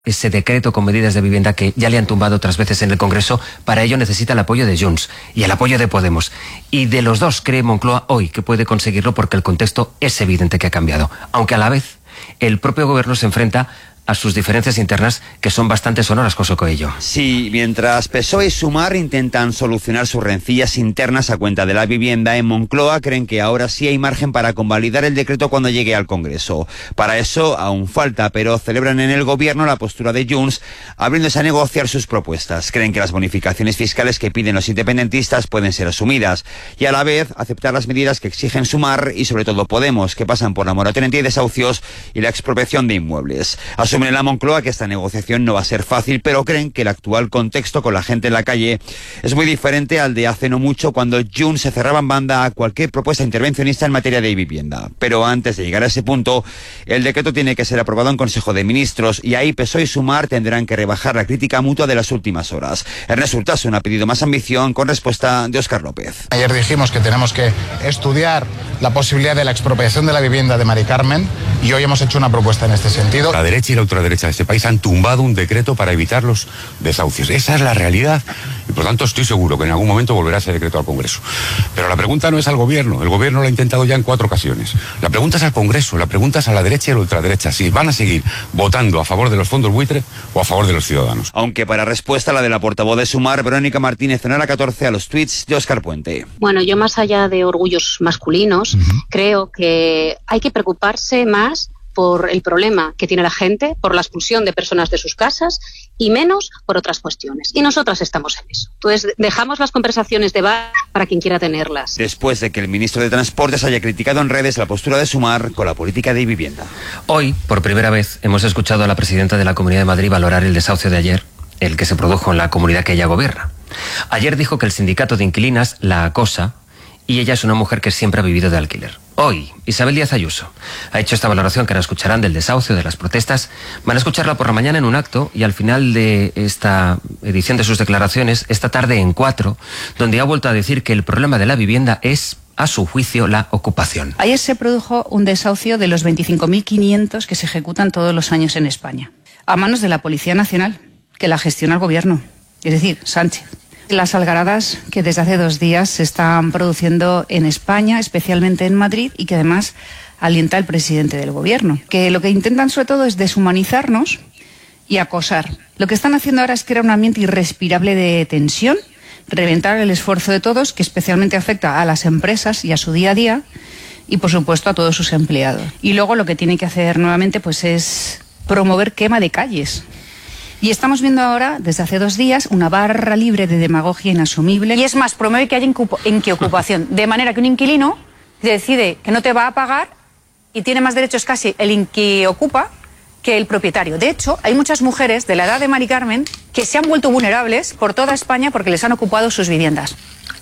ese decreto con medidas de vivienda que ya le han tumbado otras veces en el Congreso. Para ello necesita el apoyo de Junts y el apoyo de Podemos. Y de los dos cree Moncloa hoy que puede conseguirlo porque el contexto es evidente que ha cambiado. Aunque a la vez el propio gobierno se enfrenta a sus diferencias internas, que son bastante sonoras, José Coello. Sí, mientras PSOE y Sumar intentan solucionar sus rencillas internas a cuenta de la vivienda, en Moncloa creen que ahora sí hay margen para convalidar el decreto cuando llegue al Congreso. Para eso aún falta, pero celebran en el gobierno la postura de Junts, abriéndose a negociar sus propuestas. Creen que las bonificaciones fiscales que piden los independentistas pueden ser asumidas y a la vez aceptar las medidas que exigen Sumar y sobre todo Podemos, que pasan por la moratoria de desahucios y la expropiación de inmuebles. Asumen en la Moncloa que esta negociación no va a ser fácil, pero creen que el actual contexto con la gente en la calle es muy diferente al de hace no mucho, cuando Junts se cerraba en banda a cualquier propuesta intervencionista en materia de vivienda. Pero antes de llegar a ese punto, el decreto tiene que ser aprobado en Consejo de Ministros y ahí PSOE y Sumar tendrán que rebajar la crítica mutua de las últimas horas. Ernest Urtasun ha pedido más ambición, con respuesta de Óscar López. Ayer dijimos que tenemos que estudiar la posibilidad de la expropiación de la vivienda de Mari Carmen y hoy hemos hecho una propuesta en este sentido. La derecha y la ultraderecha de este país han tumbado un decreto para evitar los desahucios. Esa es la realidad y por tanto estoy seguro que en algún momento volverá ese decreto al Congreso. Pero la pregunta no es al Gobierno, el Gobierno lo ha intentado ya en 4 ocasiones. La pregunta es al Congreso, la pregunta es a la derecha y a la ultraderecha, si van a seguir votando a favor de los fondos buitre o a favor de los ciudadanos. Aunque para respuesta la de la portavoz de Sumar, Verónica Martínez, en hora 14 a los tweets de Óscar Puente. Bueno, yo más allá de orgullos masculinos, creo que hay que preocuparse más por el problema que tiene la gente, por la expulsión de personas de sus casas y menos por otras cuestiones. Y nosotras estamos en eso. Entonces, dejamos las conversaciones de bar para quien quiera tenerlas. Después de que el ministro de Transportes haya criticado en redes la postura de Sumar con la política de vivienda. Hoy, por primera vez, hemos escuchado a la presidenta de la Comunidad de Madrid valorar el desahucio de ayer, el que se produjo en la comunidad que ella gobierna. Ayer dijo que el sindicato de inquilinas la acosa y ella es una mujer que siempre ha vivido de alquiler. Hoy, Isabel Díaz Ayuso ha hecho esta valoración que ahora escucharán del desahucio, de las protestas. Van a escucharla por la mañana en un acto y al final de esta edición de sus declaraciones, esta tarde en 4, donde ha vuelto a decir que el problema de la vivienda es, a su juicio, la ocupación. Ayer se produjo un desahucio de los 25.500 que se ejecutan todos los años en España, a manos de la Policía Nacional, que la gestiona el Gobierno, es decir, Sánchez. Las algaradas que desde hace 2 días se están produciendo en España, especialmente en Madrid, y que además alienta el presidente del Gobierno. Que lo que intentan sobre todo es deshumanizarnos y acosar. Lo que están haciendo ahora es crear un ambiente irrespirable de tensión, reventar el esfuerzo de todos, que especialmente afecta a las empresas y a su día a día, y por supuesto a todos sus empleados. Y luego lo que tiene que hacer nuevamente pues es promover quema de calles. Y estamos viendo ahora, desde hace 2 días, una barra libre de demagogia inasumible. Y es más, promueve que haya ocupación. De manera que un inquilino decide que no te va a pagar y tiene más derechos casi el inquiocupa que el propietario. De hecho, hay muchas mujeres de la edad de Mari Carmen que se han vuelto vulnerables por toda España porque les han ocupado sus viviendas.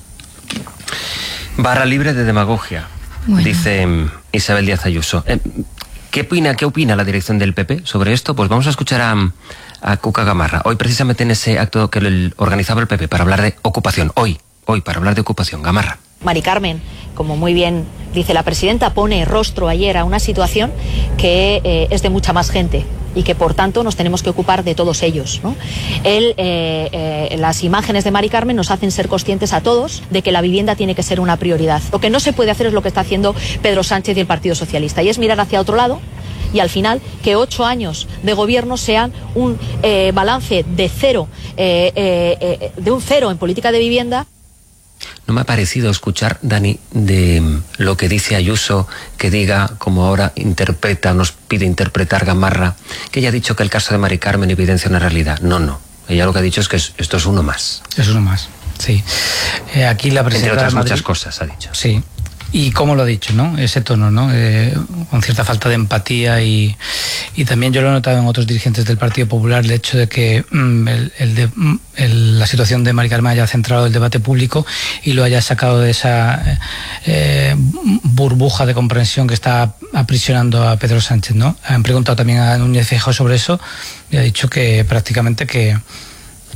Barra libre de demagogia, bueno, dice Isabel Díaz Ayuso. ¿Qué opina la dirección del PP sobre esto? Pues vamos a escuchar a Cuca Gamarra, hoy precisamente en ese acto que organizaba el PP para hablar de ocupación. Hoy para hablar de ocupación. Gamarra. Mari Carmen, como muy bien dice la presidenta, pone rostro ayer a una situación que es de mucha más gente y que por tanto nos tenemos que ocupar de todos ellos, ¿no? Las imágenes de Mari Carmen nos hacen ser conscientes a todos de que la vivienda tiene que ser una prioridad. Lo que no se puede hacer es lo que está haciendo Pedro Sánchez y el Partido Socialista, y es mirar hacia otro lado y al final que 8 años de gobierno sean un balance de cero, de un cero en política de vivienda. No me ha parecido escuchar, Dani, de lo que dice Ayuso, que diga, como ahora nos pide interpretar Gamarra, que ella ha dicho que el caso de Mari Carmen evidencia una realidad. No. Ella lo que ha dicho es que esto es uno más. Es uno más, sí. Aquí la presidenta entre otras de Madrid, muchas cosas, ha dicho. Sí. Y cómo lo ha dicho, ¿no? Ese tono, ¿no? Con cierta falta de empatía y también yo lo he notado en otros dirigentes del Partido Popular, el hecho de que la situación de Mari Carmen haya centrado el debate público y lo haya sacado de esa burbuja de comprensión que está aprisionando a Pedro Sánchez, ¿no? Han preguntado también a Núñez Feijóo sobre eso y ha dicho que prácticamente que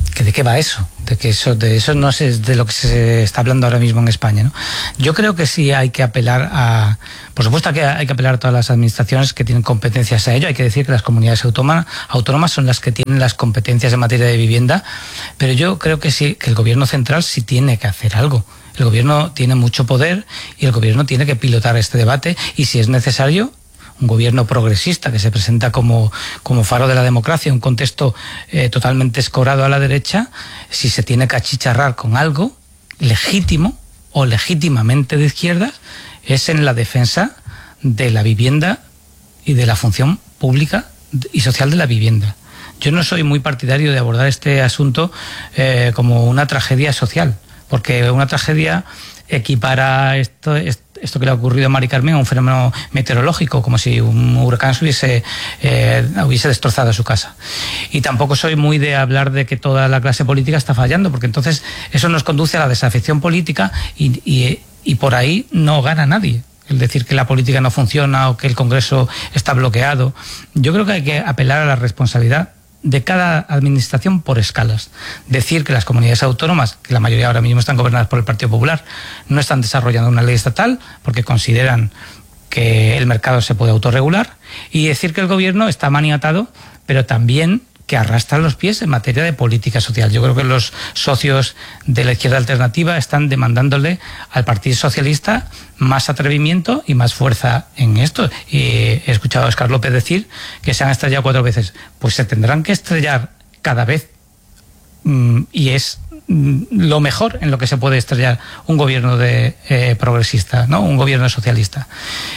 ¿de qué va eso? De eso no sé de lo que se está hablando ahora mismo en España, ¿no? Yo creo que sí hay que apelar a... Por supuesto que hay que apelar a todas las administraciones que tienen competencias a ello. Hay que decir que las comunidades autónomas son las que tienen las competencias en materia de vivienda, pero yo creo que sí, que el gobierno central sí tiene que hacer algo. El gobierno tiene mucho poder y el gobierno tiene que pilotar este debate, y si es necesario, un gobierno progresista que se presenta como faro de la democracia, un contexto totalmente escorado a la derecha, si se tiene que achicharrar con algo legítimo o legítimamente de izquierdas, es en la defensa de la vivienda y de la función pública y social de la vivienda. Yo no soy muy partidario de abordar este asunto como una tragedia social, porque una tragedia equipara esto que le ha ocurrido a Mari Carmen a un fenómeno meteorológico, como si un huracán hubiese destrozado su casa. Y tampoco soy muy de hablar de que toda la clase política está fallando, porque entonces eso nos conduce a la desafección política y por ahí no gana nadie. El decir que la política no funciona o que el Congreso está bloqueado. Yo creo que hay que apelar a la responsabilidad de cada administración por escalas. Decir que las comunidades autónomas, que la mayoría ahora mismo están gobernadas por el Partido Popular, no están desarrollando una ley estatal porque consideran que el mercado se puede autorregular, y decir que el gobierno está maniatado, pero también que arrastra los pies en materia de política social. Yo creo que los socios de la izquierda alternativa están demandándole al Partido Socialista más atrevimiento y más fuerza en esto. Y he escuchado a Óscar López decir que se han estrellado 4 veces. Pues se tendrán que estrellar cada vez, y es lo mejor en lo que se puede estrellar un gobierno progresista, ¿no? Un gobierno socialista.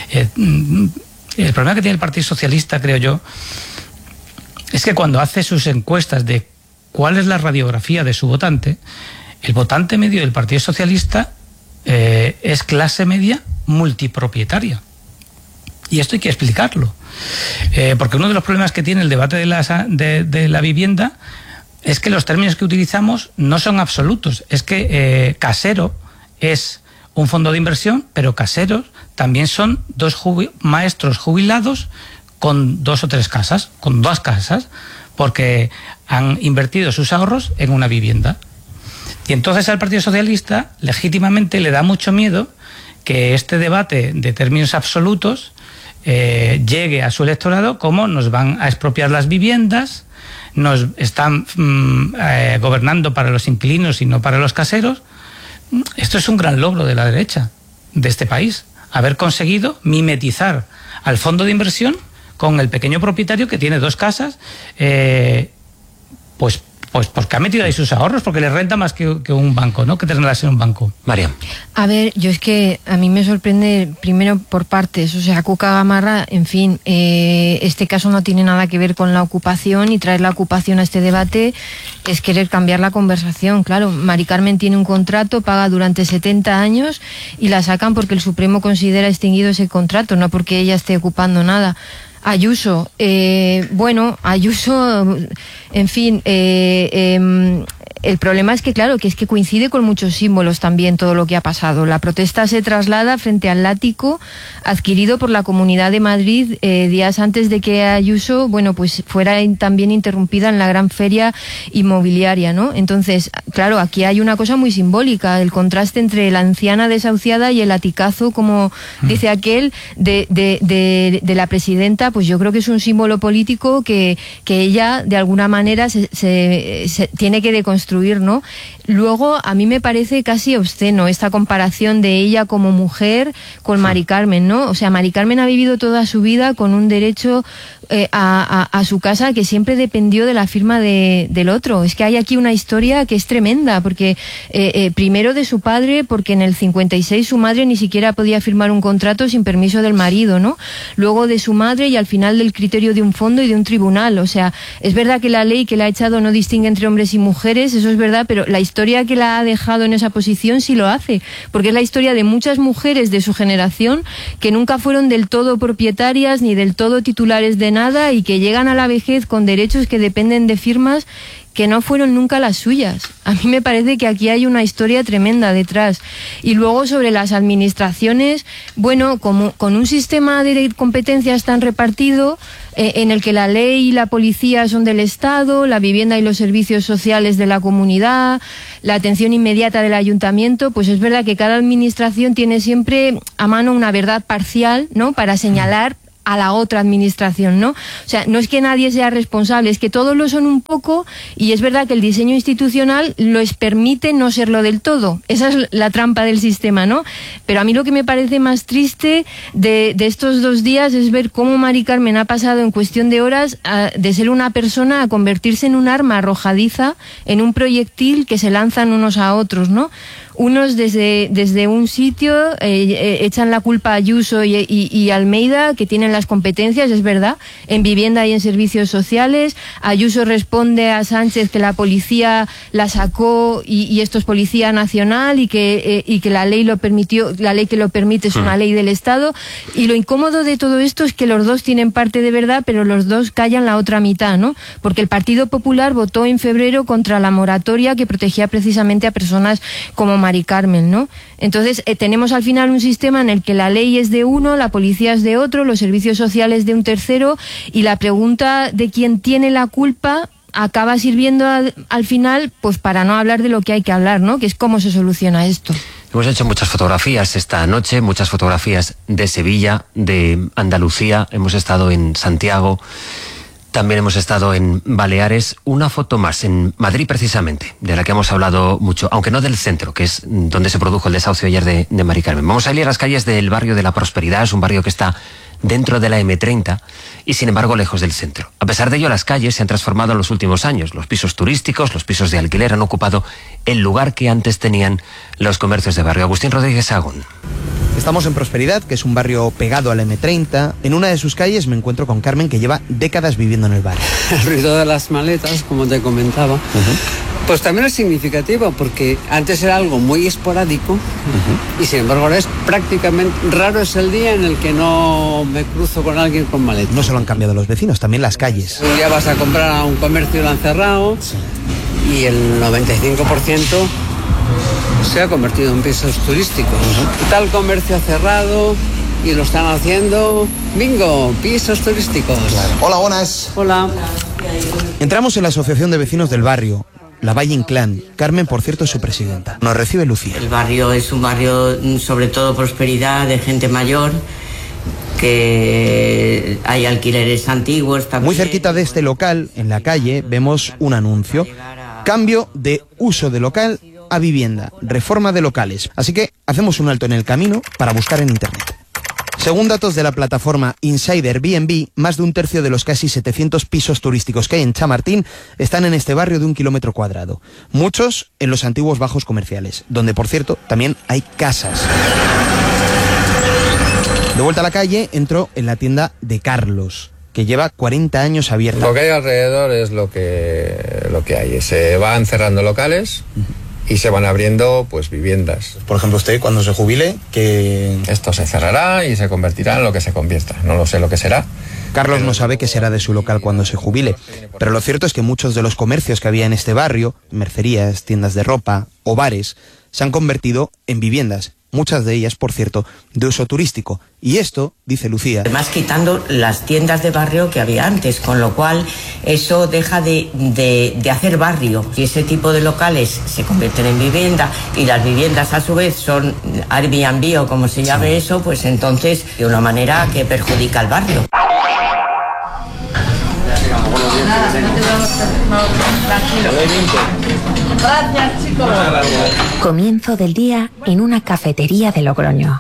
El problema que tiene el Partido Socialista, creo yo, es que cuando hace sus encuestas de cuál es la radiografía de su votante, el votante medio del Partido Socialista es clase media multipropietaria. Y esto hay que explicarlo. Porque uno de los problemas que tiene el debate de la vivienda es que los términos que utilizamos no son absolutos. Es que casero es un fondo de inversión, pero caseros también son 2 maestros jubilados con 2 o 3 casas, con 2 casas, porque han invertido sus ahorros en una vivienda. Y entonces al Partido Socialista legítimamente le da mucho miedo que este debate de términos absolutos llegue a su electorado como nos van a expropiar las viviendas, nos están gobernando para los inquilinos y no para los caseros. Esto es un gran logro de la derecha de este país, haber conseguido mimetizar al fondo de inversión con el pequeño propietario que tiene 2 casas, pues porque ha metido ahí sus ahorros, porque le renta más que un banco, ¿no? Que tenerlas en un banco. María. A ver, yo es que a mí me sorprende primero por partes, o sea, Cuca Gamarra, en fin, este caso no tiene nada que ver con la ocupación, y traer la ocupación a este debate es querer cambiar la conversación. Claro, Mari Carmen tiene un contrato, paga durante 70 años y la sacan porque el Supremo considera extinguido ese contrato, no porque ella esté ocupando nada. Ayuso, Ayuso, en fin, el problema es que, claro, que coincide con muchos símbolos también todo lo que ha pasado. La protesta se traslada frente al látigo adquirido por la Comunidad de Madrid días antes de que Ayuso, pues fuera también interrumpida en la gran feria inmobiliaria, ¿no? Entonces, claro, aquí hay una cosa muy simbólica, el contraste entre la anciana desahuciada y el latigazo, como dice aquel, de la presidenta. Pues yo creo que es un símbolo político que ella, de alguna manera, se tiene que deconstruir, ¿no? Luego, a mí me parece casi obsceno esta comparación de ella como mujer con Mari Carmen, ¿no? O sea, Mari Carmen ha vivido toda su vida con un derecho a su casa que siempre dependió de la firma del otro. Es que hay aquí una historia que es tremenda, porque primero de su padre, porque en el 56 su madre ni siquiera podía firmar un contrato sin permiso del marido, ¿no? Luego de su madre, y al final del criterio de un fondo y de un tribunal. O sea, es verdad que la ley que la ha echado no distingue entre hombres y mujeres, eso es verdad, pero la historia que la ha dejado en esa posición sí lo hace, porque es la historia de muchas mujeres de su generación que nunca fueron del todo propietarias ni del todo titulares de nada, y que llegan a la vejez con derechos que dependen de firmas que no fueron nunca las suyas. A mí me parece que aquí hay una historia tremenda detrás. Y luego sobre las administraciones, bueno, como con un sistema de competencias tan repartido, en el que la ley y la policía son del Estado, la vivienda y los servicios sociales de la comunidad, la atención inmediata del ayuntamiento, pues es verdad que cada administración tiene siempre a mano una verdad parcial, ¿no?, para señalar a la otra administración, ¿no? O sea, no es que nadie sea responsable, es que todos lo son un poco, y es verdad que el diseño institucional les permite no serlo del todo. Esa es la trampa del sistema, ¿no? Pero a mí lo que me parece más triste de estos 2 días es ver cómo Mari Carmen ha pasado en cuestión de horas de ser una persona a convertirse en un arma arrojadiza, en un proyectil que se lanzan unos a otros, ¿no? Unos desde un sitio echan la culpa a Ayuso y Almeida, que tienen las competencias, es verdad, en vivienda y en servicios sociales. Ayuso responde a Sánchez que la policía la sacó y esto es Policía Nacional y que la ley lo permitió, la ley que lo permite es una ley del Estado. Y lo incómodo de todo esto es que los dos tienen parte de verdad, pero los dos callan la otra mitad, ¿no? Porque el Partido Popular votó en febrero contra la moratoria que protegía precisamente a personas como Mari Carmen, ¿no? Entonces tenemos al final un sistema en el que la ley es de uno, la policía es de otro, los servicios sociales de un tercero, y la pregunta de quién tiene la culpa acaba sirviendo al final pues para no hablar de lo que hay que hablar, ¿no?, que es cómo se soluciona esto. Hemos hecho muchas fotografías esta noche, muchas fotografías de Sevilla, de Andalucía, hemos estado en Santiago, también hemos estado en Baleares. Una foto más en Madrid precisamente, de la que hemos hablado mucho, aunque no del centro, que es donde se produjo el desahucio ayer de Mari Carmen. Vamos a ir a las calles del barrio de la Prosperidad, es un barrio que está dentro de la M30 y sin embargo lejos del centro. A pesar de ello, las calles se han transformado en los últimos años. Los pisos turísticos, los pisos de alquiler han ocupado el lugar que antes tenían los comercios de barrio. Agustín Rodríguez Sagún. Estamos en Prosperidad, que es un barrio pegado a la M30. En una de sus calles me encuentro con Carmen, que lleva décadas viviendo en el barrio. El ruido de las maletas, como te comentaba, pues también es significativo, porque antes era algo muy esporádico y sin embargo ahora es prácticamente raro es el día en el que no me cruzo con alguien con maletas. No solo han cambiado los vecinos, también las calles. Un día vas a comprar a un comercio y lo han cerrado, y el 95% se ha convertido en pisos turísticos. Tal comercio ha cerrado y lo están haciendo, bingo, pisos turísticos. Claro. Hola, buenas. Hola. Entramos en la asociación de vecinos del barrio, la Valle Inclán. Carmen, por cierto, es su presidenta. Nos recibe Lucía. El barrio es un barrio, sobre todo Prosperidad, de gente mayor, que hay alquileres antiguos también. Muy cerquita de este local, en la calle, vemos un anuncio: cambio de uso de local a vivienda, reforma de locales. Así que hacemos un alto en el camino para buscar en internet. Según datos de la plataforma Insider B&B, más de un tercio de los casi 700 pisos turísticos que hay en Chamartín están en este barrio de 1 kilómetro cuadrado. Muchos en los antiguos bajos comerciales, donde por cierto también hay casas. De vuelta a la calle, entro en la tienda de Carlos, que lleva 40 años abierta. Lo que hay alrededor es lo que hay. Se van cerrando locales y se van abriendo pues viviendas. Por ejemplo, usted cuando se jubile, que esto se cerrará y se convertirá en lo que se convierta. No lo sé lo que será. Carlos no sabe qué será de su local cuando se jubile, pero lo cierto es que muchos de los comercios que había en este barrio, mercerías, tiendas de ropa o bares, se han convertido en viviendas. Muchas de ellas, por cierto, de uso turístico. Y esto, dice Lucía, además quitando las tiendas de barrio que había antes, con lo cual eso deja de hacer barrio. Y ese tipo de locales se convierten en vivienda y las viviendas a su vez son Airbnb o como se llame eso, pues entonces de una manera que perjudica al barrio. Gracias, chicos. Comienzo del día en una cafetería de Logroño.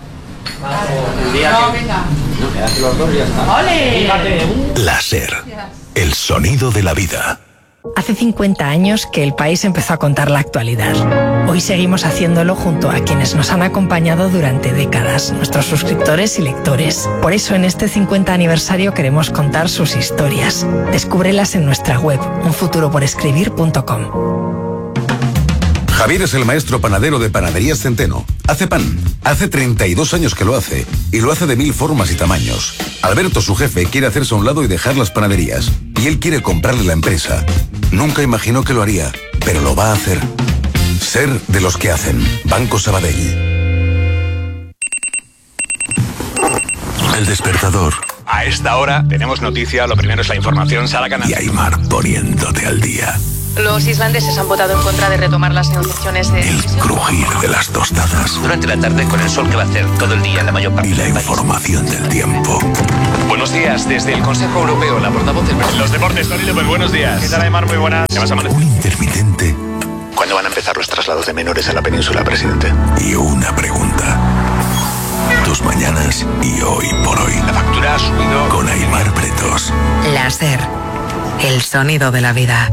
La SER, el sonido de la vida. Hace 50 años que el país empezó a contar la actualidad. Hoy seguimos haciéndolo junto a quienes nos han acompañado durante décadas, nuestros suscriptores y lectores. Por eso en este 50 aniversario queremos contar sus historias. Descúbrelas en nuestra web, unfuturoporescribir.com. Javier es el maestro panadero de Panaderías Centeno. Hace pan. Hace 32 años que lo hace. Y lo hace de 1000 formas y tamaños. Alberto, su jefe, quiere hacerse a un lado y dejar las panaderías. Y él quiere comprarle la empresa. Nunca imaginó que lo haría, pero lo va a hacer. Ser de los que hacen. Banco Sabadell. El despertador. A esta hora tenemos noticia, lo primero es la información, Sara Canal. Y Aymar poniéndote al día. Los islandeses han votado en contra de retomar las negociaciones de... El crujir de las tostadas. Durante la tarde con el sol que va a hacer todo el día en la mayor parte y la información del tiempo. Buenos días, desde el Consejo Europeo, la portavoz del... Los deportes, Tony López, buenos días. ¿Qué tal, Aymar? Muy buenas. ¿Qué vas a amanecer? Un intermitente. ¿Cuándo van a empezar los traslados de menores a la península, presidente? Y una pregunta. Tus mañanas y hoy por hoy. La factura ha subido. Con Aymar Pretos. Láser. El sonido de la vida.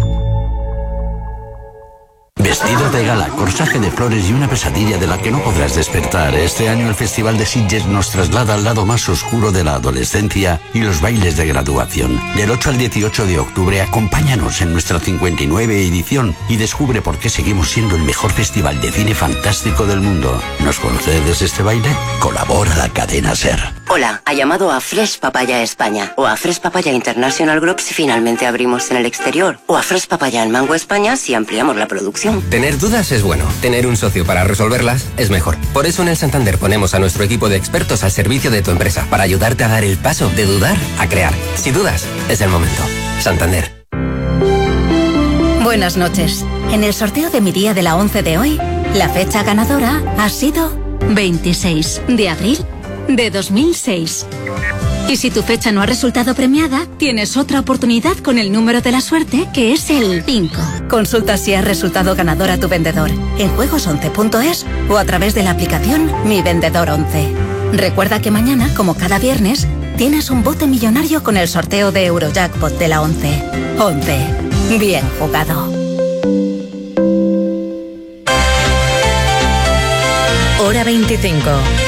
Vestido de gala, corsaje de flores y una pesadilla de la que no podrás despertar. Este año el Festival de Sitges nos traslada al lado más oscuro de la adolescencia y los bailes de graduación. Del 8 al 18 de octubre, acompáñanos en nuestra 59 edición y descubre por qué seguimos siendo el mejor festival de cine fantástico del mundo. ¿Nos concedes este baile? Colabora la cadena SER. Hola, ha llamado a Fresh Papaya España o a Fresh Papaya International Group si finalmente abrimos en el exterior o a Fresh Papaya en Mango España si ampliamos la producción. Tener dudas es bueno, tener un socio para resolverlas es mejor. Por eso en el Santander ponemos a nuestro equipo de expertos al servicio de tu empresa para ayudarte a dar el paso de dudar a crear. Si dudas, es el momento. Santander. Buenas noches. En el sorteo de mi día de la 11 de hoy, la fecha ganadora ha sido 26 de abril de 2006. Y si tu fecha no ha resultado premiada, tienes otra oportunidad con el número de la suerte, que es el 5. Consulta si has resultado ganador a tu vendedor en juegos11.es o a través de la aplicación Mi Vendedor 11. Recuerda que mañana, como cada viernes, tienes un bote millonario con el sorteo de Eurojackpot de la 11. 11. Bien jugado. Hora 25.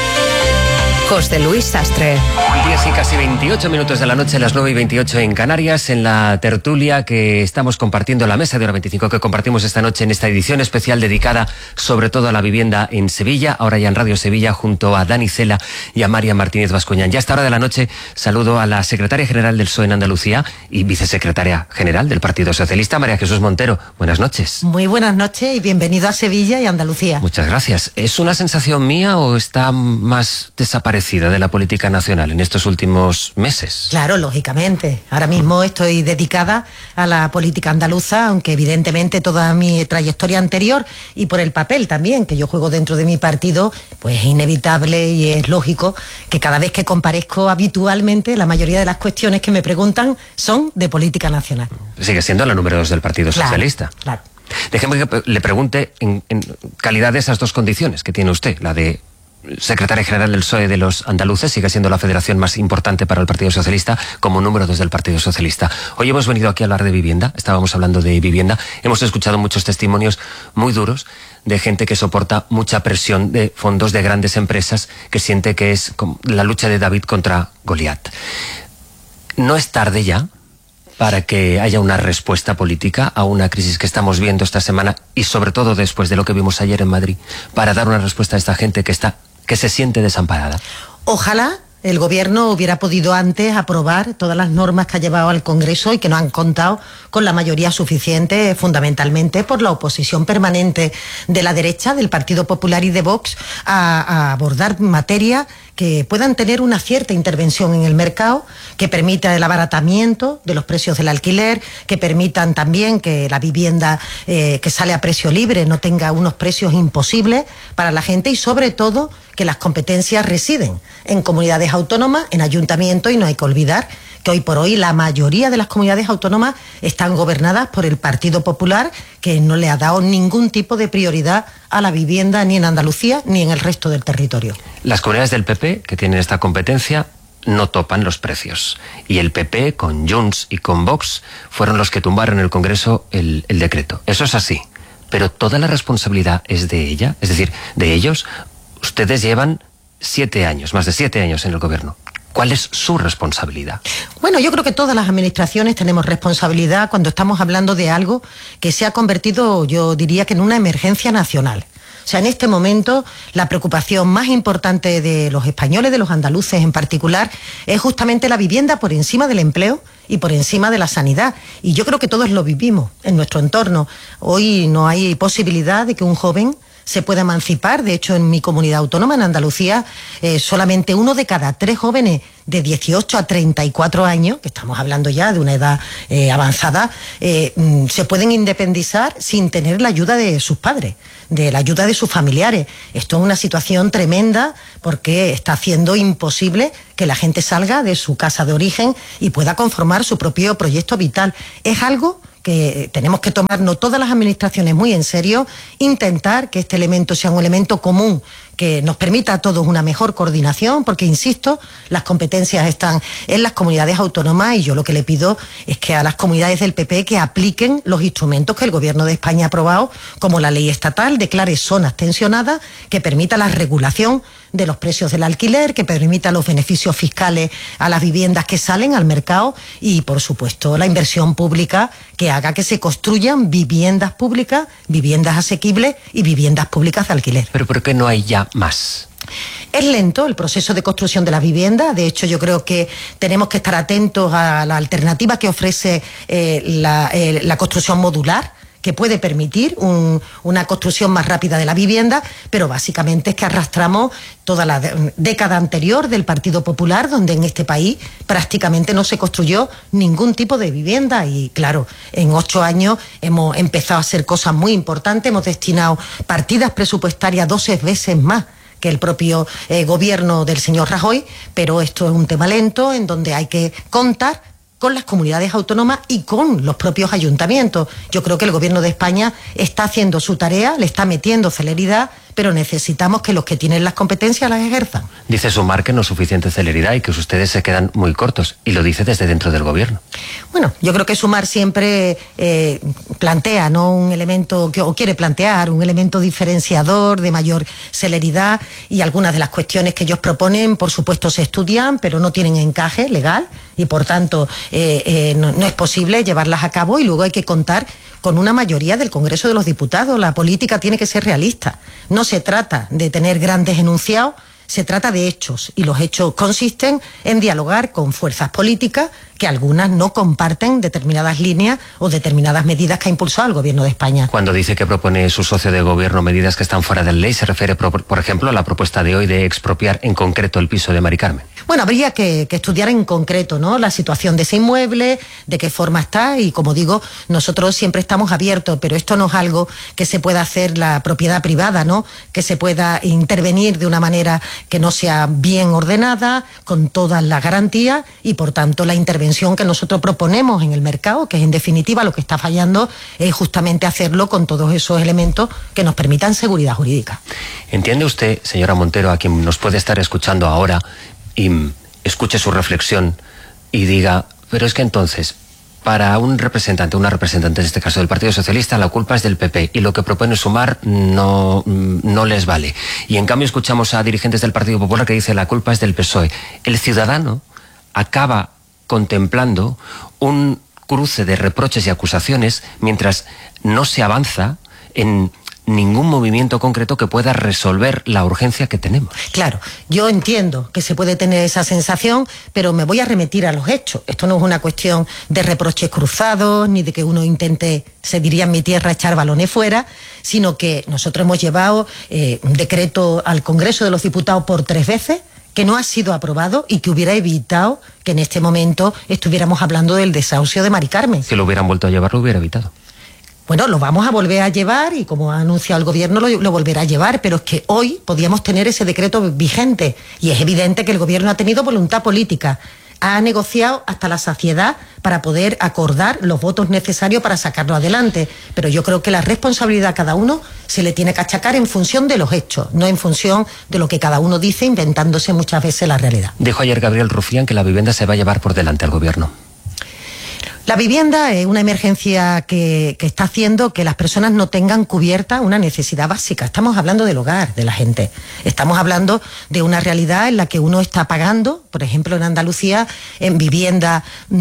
José Luis Sastre. 10 y casi 28 minutos de la noche, las 9:28 en Canarias, en la tertulia que estamos compartiendo, la mesa de Hora 25 que compartimos esta noche en esta edición especial dedicada sobre todo a la vivienda en Sevilla, ahora ya en Radio Sevilla, junto a Dani Cela y a María Martínez Bascuñán. Ya a esta hora de la noche saludo a la secretaria general del PSOE en Andalucía y vicesecretaria general del Partido Socialista, María Jesús Montero. Buenas noches. Muy buenas noches y bienvenido a Sevilla y Andalucía. Muchas gracias. ¿Es una sensación mía o está más desaparecida de la política nacional en estos últimos meses? Claro, lógicamente. Ahora mismo estoy dedicada a la política andaluza, aunque evidentemente toda mi trayectoria anterior y por el papel también que yo juego dentro de mi partido, pues es inevitable y es lógico que cada vez que comparezco habitualmente la mayoría de las cuestiones que me preguntan son de política nacional. Sigue siendo la número 2 del Partido Socialista. Claro. Déjeme que le pregunte en calidad de esas dos condiciones que tiene usted, la de secretaria general del PSOE de los andaluces, sigue siendo la federación más importante para el Partido Socialista, como número 2 del Partido Socialista. Hoy hemos venido aquí a hablar de vivienda, estábamos hablando de vivienda, hemos escuchado muchos testimonios muy duros de gente que soporta mucha presión de fondos de grandes empresas, que siente que es la lucha de David contra Goliat. ¿No es tarde ya para que haya una respuesta política a una crisis que estamos viendo esta semana y sobre todo después de lo que vimos ayer en Madrid, para dar una respuesta a esta gente que se siente desamparada? Ojalá el Gobierno hubiera podido antes aprobar todas las normas que ha llevado al Congreso y que no han contado con la mayoría suficiente, fundamentalmente por la oposición permanente de la derecha, del Partido Popular y de Vox, a abordar materias que puedan tener una cierta intervención en el mercado, que permita el abaratamiento de los precios del alquiler, que permitan también que la vivienda que sale a precio libre no tenga unos precios imposibles para la gente y sobre todo que las competencias residen en comunidades autónomas, en ayuntamientos, y no hay que olvidar que hoy por hoy la mayoría de las comunidades autónomas están gobernadas por el Partido Popular, que no le ha dado ningún tipo de prioridad a la vivienda ni en Andalucía ni en el resto del territorio. Las comunidades del PP, que tienen esta competencia, no topan los precios. Y el PP, con Junts y con Vox, fueron los que tumbaron en el Congreso el decreto. Eso es así. Pero toda la responsabilidad es de ella, es decir, de ellos. Ustedes llevan 7 años, más de 7 años en el gobierno. ¿Cuál es su responsabilidad? Bueno, yo creo que todas las administraciones tenemos responsabilidad cuando estamos hablando de algo que se ha convertido, yo diría que en una emergencia nacional. O sea, en este momento la preocupación más importante de los españoles, de los andaluces en particular, es justamente la vivienda por encima del empleo y por encima de la sanidad. Y yo creo que todos lo vivimos en nuestro entorno. Hoy no hay posibilidad de que un joven se pueda emancipar. De hecho, en mi comunidad autónoma, en Andalucía, solamente 1 de cada 3 jóvenes de 18 a 34 años, que estamos hablando ya de una edad avanzada, se pueden independizar sin tener la ayuda de sus padres, de la ayuda de sus familiares. Esto es una situación tremenda porque está haciendo imposible que la gente salga de su casa de origen y pueda conformar su propio proyecto vital. Es algo que tenemos que tomarnos todas las administraciones muy en serio, intentar que este elemento sea un elemento común que nos permita a todos una mejor coordinación, porque, insisto, las competencias están en las comunidades autónomas y yo lo que le pido es que a las comunidades del PP que apliquen los instrumentos que el Gobierno de España ha aprobado, como la ley estatal, declare zonas tensionadas, que permita la regulación de los precios del alquiler, que permita los beneficios fiscales a las viviendas que salen al mercado y, por supuesto, la inversión pública que haga que se construyan viviendas públicas, viviendas asequibles y viviendas públicas de alquiler. ¿Pero por qué no hay ya más? Es lento el proceso de construcción de las viviendas. De hecho, yo creo que tenemos que estar atentos a la alternativa que ofrece la construcción modular, que puede permitir una construcción más rápida de la vivienda, pero básicamente es que arrastramos toda la década anterior del Partido Popular, donde en este país prácticamente no se construyó ningún tipo de vivienda y, claro, en 8 años hemos empezado a hacer cosas muy importantes, hemos destinado partidas presupuestarias 12 veces más que el propio gobierno del señor Rajoy, pero esto es un tema lento en donde hay que contar con las comunidades autónomas y con los propios ayuntamientos. Yo creo que el Gobierno de España está haciendo su tarea, le está metiendo celeridad, pero necesitamos que los que tienen las competencias las ejerzan. Dice Sumar que no es suficiente celeridad y que ustedes se quedan muy cortos, y lo dice desde dentro del Gobierno. Bueno, yo creo que Sumar siempre plantea, ¿no?, un elemento o quiere plantear un elemento diferenciador de mayor celeridad, y algunas de las cuestiones que ellos proponen, por supuesto, se estudian, pero no tienen encaje legal y, por tanto, no es posible llevarlas a cabo, y luego hay que contar con una mayoría del Congreso de los Diputados. La política tiene que ser realista. No se trata de tener grandes enunciados, se trata de hechos, y los hechos consisten en dialogar con fuerzas políticas que algunas no comparten determinadas líneas o determinadas medidas que ha impulsado el Gobierno de España. Cuando dice que propone su socio de gobierno medidas que están fuera de la ley, se refiere, por ejemplo, a la propuesta de hoy de expropiar en concreto el piso de Mari Carmen. Bueno, habría que estudiar en concreto, ¿no?, la situación de ese inmueble, de qué forma está, y, como digo, nosotros siempre estamos abiertos, pero esto no es algo que se pueda hacer la propiedad privada, ¿no?, que se pueda intervenir de una manera que no sea bien ordenada, con todas las garantías, y, por tanto, la intervención que nosotros proponemos en el mercado, que es en definitiva lo que está fallando, es justamente hacerlo con todos esos elementos que nos permitan seguridad jurídica. ¿Entiende usted, señora Montero, a quien nos puede estar escuchando ahora y escuche su reflexión y diga, pero es que entonces, para un representante, una representante en este caso del Partido Socialista, la culpa es del PP y lo que propone Sumar no les vale? Y en cambio escuchamos a dirigentes del Partido Popular que dicen la culpa es del PSOE. El ciudadano acaba contemplando un cruce de reproches y acusaciones mientras no se avanza en ningún movimiento concreto que pueda resolver la urgencia que tenemos. Claro, yo entiendo que se puede tener esa sensación, pero me voy a remitir a los hechos. Esto no es una cuestión de reproches cruzados, ni de que uno intente, se diría en mi tierra, echar balones fuera, sino que nosotros hemos llevado un decreto al Congreso de los Diputados por 3 veces, que no ha sido aprobado y que hubiera evitado que en este momento estuviéramos hablando del desahucio de Mari Carmen. Si lo hubieran vuelto a llevar, lo hubiera evitado. Bueno, lo vamos a volver a llevar y, como ha anunciado el Gobierno, lo volverá a llevar, pero es que hoy podíamos tener ese decreto vigente y es evidente que el Gobierno ha tenido voluntad política. Ha negociado hasta la saciedad para poder acordar los votos necesarios para sacarlo adelante. Pero yo creo que la responsabilidad a cada uno se le tiene que achacar en función de los hechos, no en función de lo que cada uno dice, inventándose muchas veces la realidad. Dijo ayer Gabriel Rufián que la vivienda se va a llevar por delante al Gobierno. La vivienda es una emergencia que está haciendo que las personas no tengan cubierta una necesidad básica. Estamos hablando del hogar de la gente. Estamos hablando de una realidad en la que uno está pagando, por ejemplo en Andalucía, en vivienda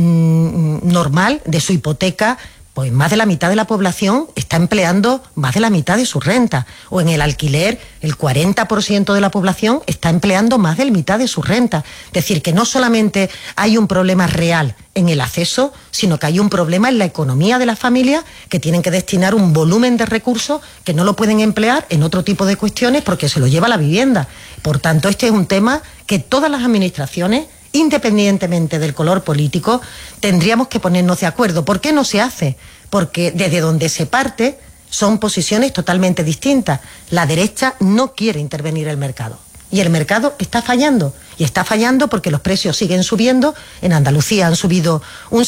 normal de su hipoteca, pues más de la mitad de la población está empleando más de la mitad de su renta. O en el alquiler, el 40% de la población está empleando más de la mitad de su renta. Es decir, que no solamente hay un problema real en el acceso, sino que hay un problema en la economía de las familias que tienen que destinar un volumen de recursos que no lo pueden emplear en otro tipo de cuestiones porque se lo lleva la vivienda. Por tanto, este es un tema que todas las administraciones, independientemente del color político, tendríamos que ponernos de acuerdo. ¿Por qué no se hace? Porque desde donde se parte son posiciones totalmente distintas. La derecha no quiere intervenir el mercado y el mercado está fallando. Y está fallando porque los precios siguen subiendo. En Andalucía han subido un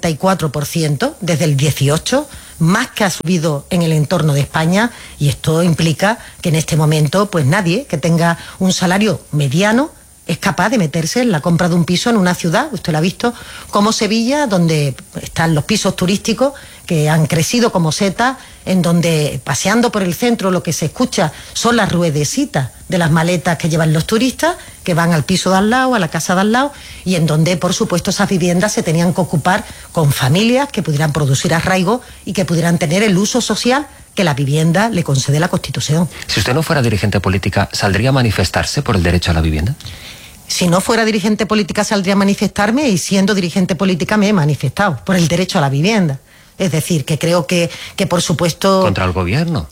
74% desde el 18, más que ha subido en el entorno de España, y esto implica que en este momento pues nadie que tenga un salario mediano es capaz de meterse en la compra de un piso en una ciudad. Usted lo ha visto, como Sevilla, donde están los pisos turísticos que han crecido como setas, en donde paseando por el centro lo que se escucha son las ruedecitas de las maletas que llevan los turistas, que van al piso de al lado, a la casa de al lado, y en donde, por supuesto, esas viviendas se tenían que ocupar con familias que pudieran producir arraigo y que pudieran tener el uso social que la vivienda le concede la Constitución. Si usted no fuera dirigente política, ¿saldría a manifestarse por el derecho a la vivienda? Si no fuera dirigente política, saldría a manifestarme, y siendo dirigente política me he manifestado por el derecho a la vivienda. Es decir, que creo que por supuesto... ¿Contra el gobierno?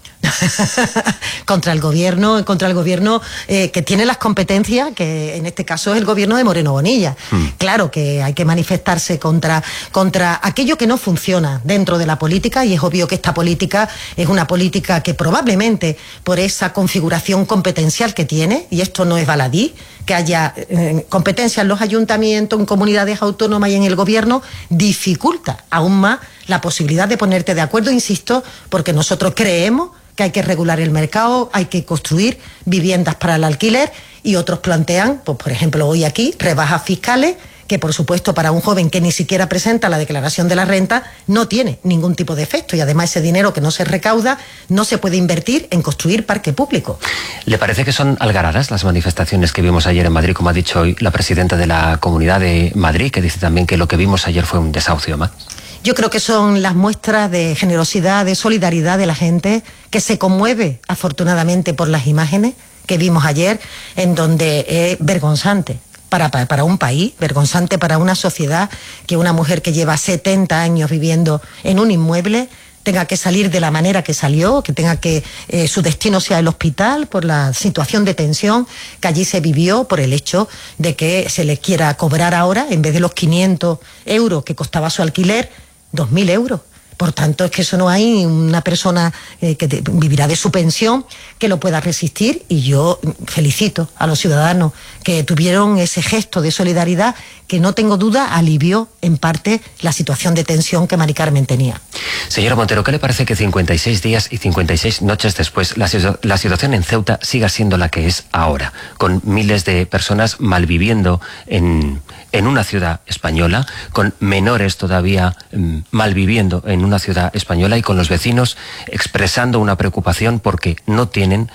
contra el gobierno que tiene las competencias, que en este caso es el gobierno de Moreno Bonilla. Claro que hay que manifestarse contra aquello que no funciona dentro de la política, y es obvio que esta política es una política que probablemente por esa configuración competencial que tiene, y esto no es baladí, que haya competencias en los ayuntamientos, en comunidades autónomas y en el gobierno, dificulta aún más la posibilidad de ponerte de acuerdo, insisto, porque nosotros creemos que hay que regular el mercado, hay que construir viviendas para el alquiler, y otros plantean, pues por ejemplo hoy aquí, rebajas fiscales, que por supuesto para un joven que ni siquiera presenta la declaración de la renta no tiene ningún tipo de efecto, y además ese dinero que no se recauda no se puede invertir en construir parque público. ¿Le parece que son algaradas las manifestaciones que vimos ayer en Madrid, como ha dicho hoy la presidenta de la Comunidad de Madrid, que dice también que lo que vimos ayer fue un desahucio más? Yo creo que son las muestras de generosidad, de solidaridad de la gente, que se conmueve afortunadamente por las imágenes que vimos ayer, en donde es vergonzante para un país, vergonzante para una sociedad, que una mujer que lleva 70 años viviendo en un inmueble tenga que salir de la manera que salió, que tenga que su destino sea el hospital por la situación de tensión que allí se vivió, por el hecho de que se le quiera cobrar ahora, en vez de los 500 euros que costaba su alquiler, 2.000 euros. Por tanto, es que eso no hay una persona que vivirá de su pensión que lo pueda resistir, y yo felicito a los ciudadanos que tuvieron ese gesto de solidaridad que, no tengo duda, alivió en parte la situación de tensión que Mari Carmen tenía. Señora Montero, ¿qué le parece que 56 días y 56 noches después la situación en Ceuta siga siendo la que es ahora, con miles de personas malviviendo en una ciudad española, con menores todavía malviviendo en una ciudad española, y con los vecinos expresando una preocupación porque no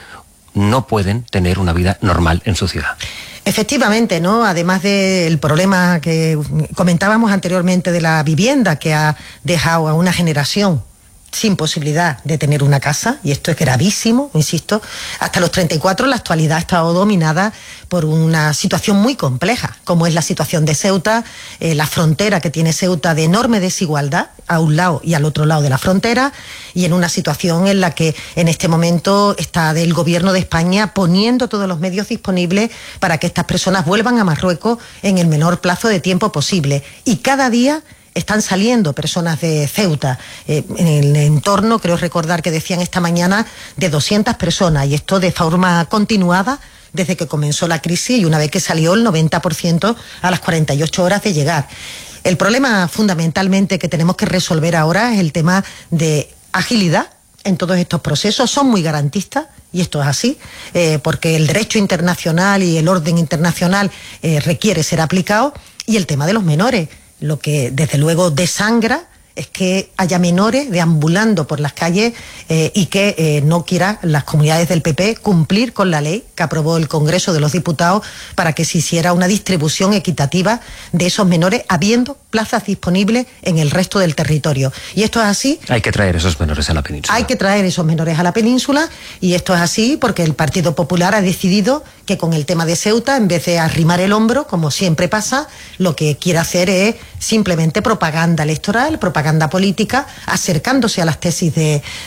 pueden tener una vida normal en su ciudad? Efectivamente, ¿no? Además del problema que comentábamos anteriormente de la vivienda, que ha dejado a una generación sin posibilidad de tener una casa, y esto es gravísimo, insisto, hasta los 34 la actualidad ha estado dominada por una situación muy compleja, como es la situación de Ceuta, la frontera que tiene Ceuta de enorme desigualdad a un lado y al otro lado de la frontera, y en una situación en la que en este momento está el gobierno de España poniendo todos los medios disponibles para que estas personas vuelvan a Marruecos en el menor plazo de tiempo posible, y cada día están saliendo personas de Ceuta. En el entorno, creo recordar que decían esta mañana, de 200 personas, y esto de forma continuada desde que comenzó la crisis, y una vez que salió el 90% a las 48 horas de llegar. El problema fundamentalmente que tenemos que resolver ahora es el tema de agilidad en todos estos procesos. Son muy garantistas, y esto es así, porque el derecho internacional y el orden internacional requiere ser aplicado, y el tema de los menores. lo que desde luego desangra es que haya menores deambulando por las calles y que no quieran las comunidades del PP cumplir con la ley que aprobó el Congreso de los Diputados para que se hiciera una distribución equitativa de esos menores, habiendo plazas disponibles en el resto del territorio. Y esto es así. Hay que traer esos menores a la península. Hay que traer esos menores a la península, y esto es así porque el Partido Popular ha decidido que con el tema de Ceuta, en vez de arrimar el hombro, como siempre pasa, lo que quiere hacer es simplemente propaganda electoral, propaganda política, acercándose a las tesis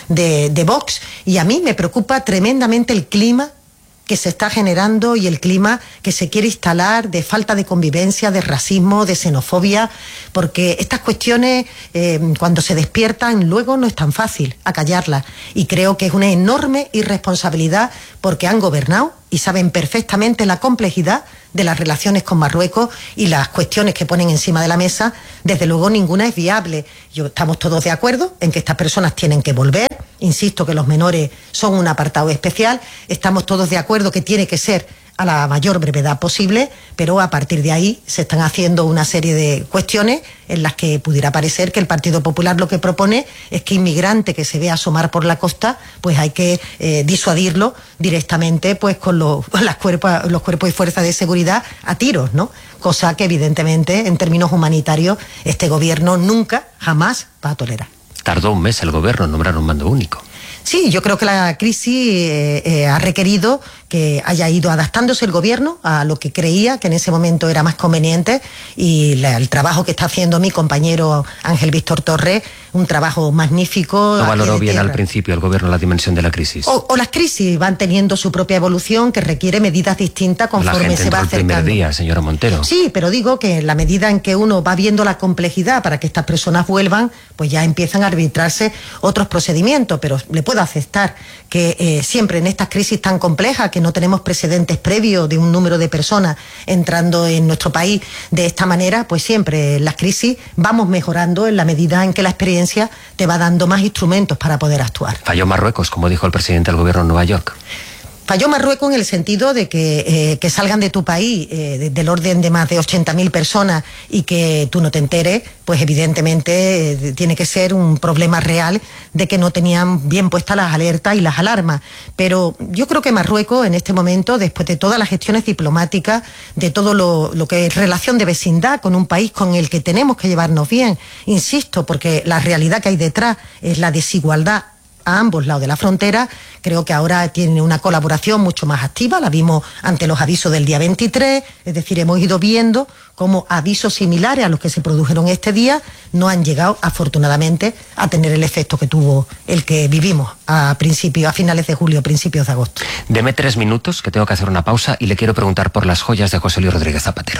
de Vox. Y a mí me preocupa tremendamente el clima que se está generando y el clima que se quiere instalar de falta de convivencia, de racismo, de xenofobia, porque estas cuestiones cuando se despiertan luego no es tan fácil acallarlas, y creo que es una enorme irresponsabilidad porque han gobernado y saben perfectamente la complejidad de las relaciones con Marruecos y las cuestiones que ponen encima de la mesa. Desde luego ninguna es viable. Estamos todos de acuerdo en que estas personas tienen que volver. Insisto que los menores son un apartado especial. Estamos todos de acuerdo que tiene que ser a la mayor brevedad posible, pero a partir de ahí se están haciendo una serie de cuestiones en las que pudiera parecer que el Partido Popular lo que propone es que inmigrante que se vea asomar por la costa, pues hay que disuadirlo directamente pues con los cuerpos y fuerzas de seguridad a tiros, ¿no? Cosa que evidentemente en términos humanitarios este gobierno nunca, jamás va a tolerar. Tardó un mes el gobierno en nombrar un mando único. Sí, yo creo que la crisis ha requerido que haya ido adaptándose el gobierno a lo que creía que en ese momento era más conveniente, y el trabajo que está haciendo mi compañero Ángel Víctor Torres, un trabajo magnífico. ¿No valoró bien al principio el gobierno la dimensión de la crisis? O las crisis van teniendo su propia evolución que requiere medidas distintas conforme se va acercando. La gente entró el primer día, señora Montero. Sí, pero digo que en la medida en que uno va viendo la complejidad para que estas personas vuelvan, pues ya empiezan a arbitrarse otros procedimientos, pero le puedo aceptar que siempre en estas crisis tan complejas, que no tenemos precedentes previos de un número de personas entrando en nuestro país de esta manera, pues siempre en las crisis vamos mejorando en la medida en que la experiencia te va dando más instrumentos para poder actuar. Falló Marruecos, como dijo el presidente del gobierno en Nueva York. Falló Marruecos en el sentido de que salgan de tu país del orden de más de 80.000 personas y que tú no te enteres, pues evidentemente tiene que ser un problema real de que no tenían bien puestas las alertas y las alarmas. Pero yo creo que Marruecos en este momento, después de todas las gestiones diplomáticas, de todo lo que es relación de vecindad con un país con el que tenemos que llevarnos bien, insisto, porque la realidad que hay detrás es la desigualdad a ambos lados de la frontera, creo que ahora tiene una colaboración mucho más activa, la vimos ante los avisos del día 23, es decir, hemos ido viendo cómo avisos similares a los que se produjeron este día no han llegado, afortunadamente, a tener el efecto que tuvo el que vivimos a finales de julio, principios de agosto. Deme 3 minutos, que tengo que hacer una pausa, y le quiero preguntar por las joyas de José Luis Rodríguez Zapatero.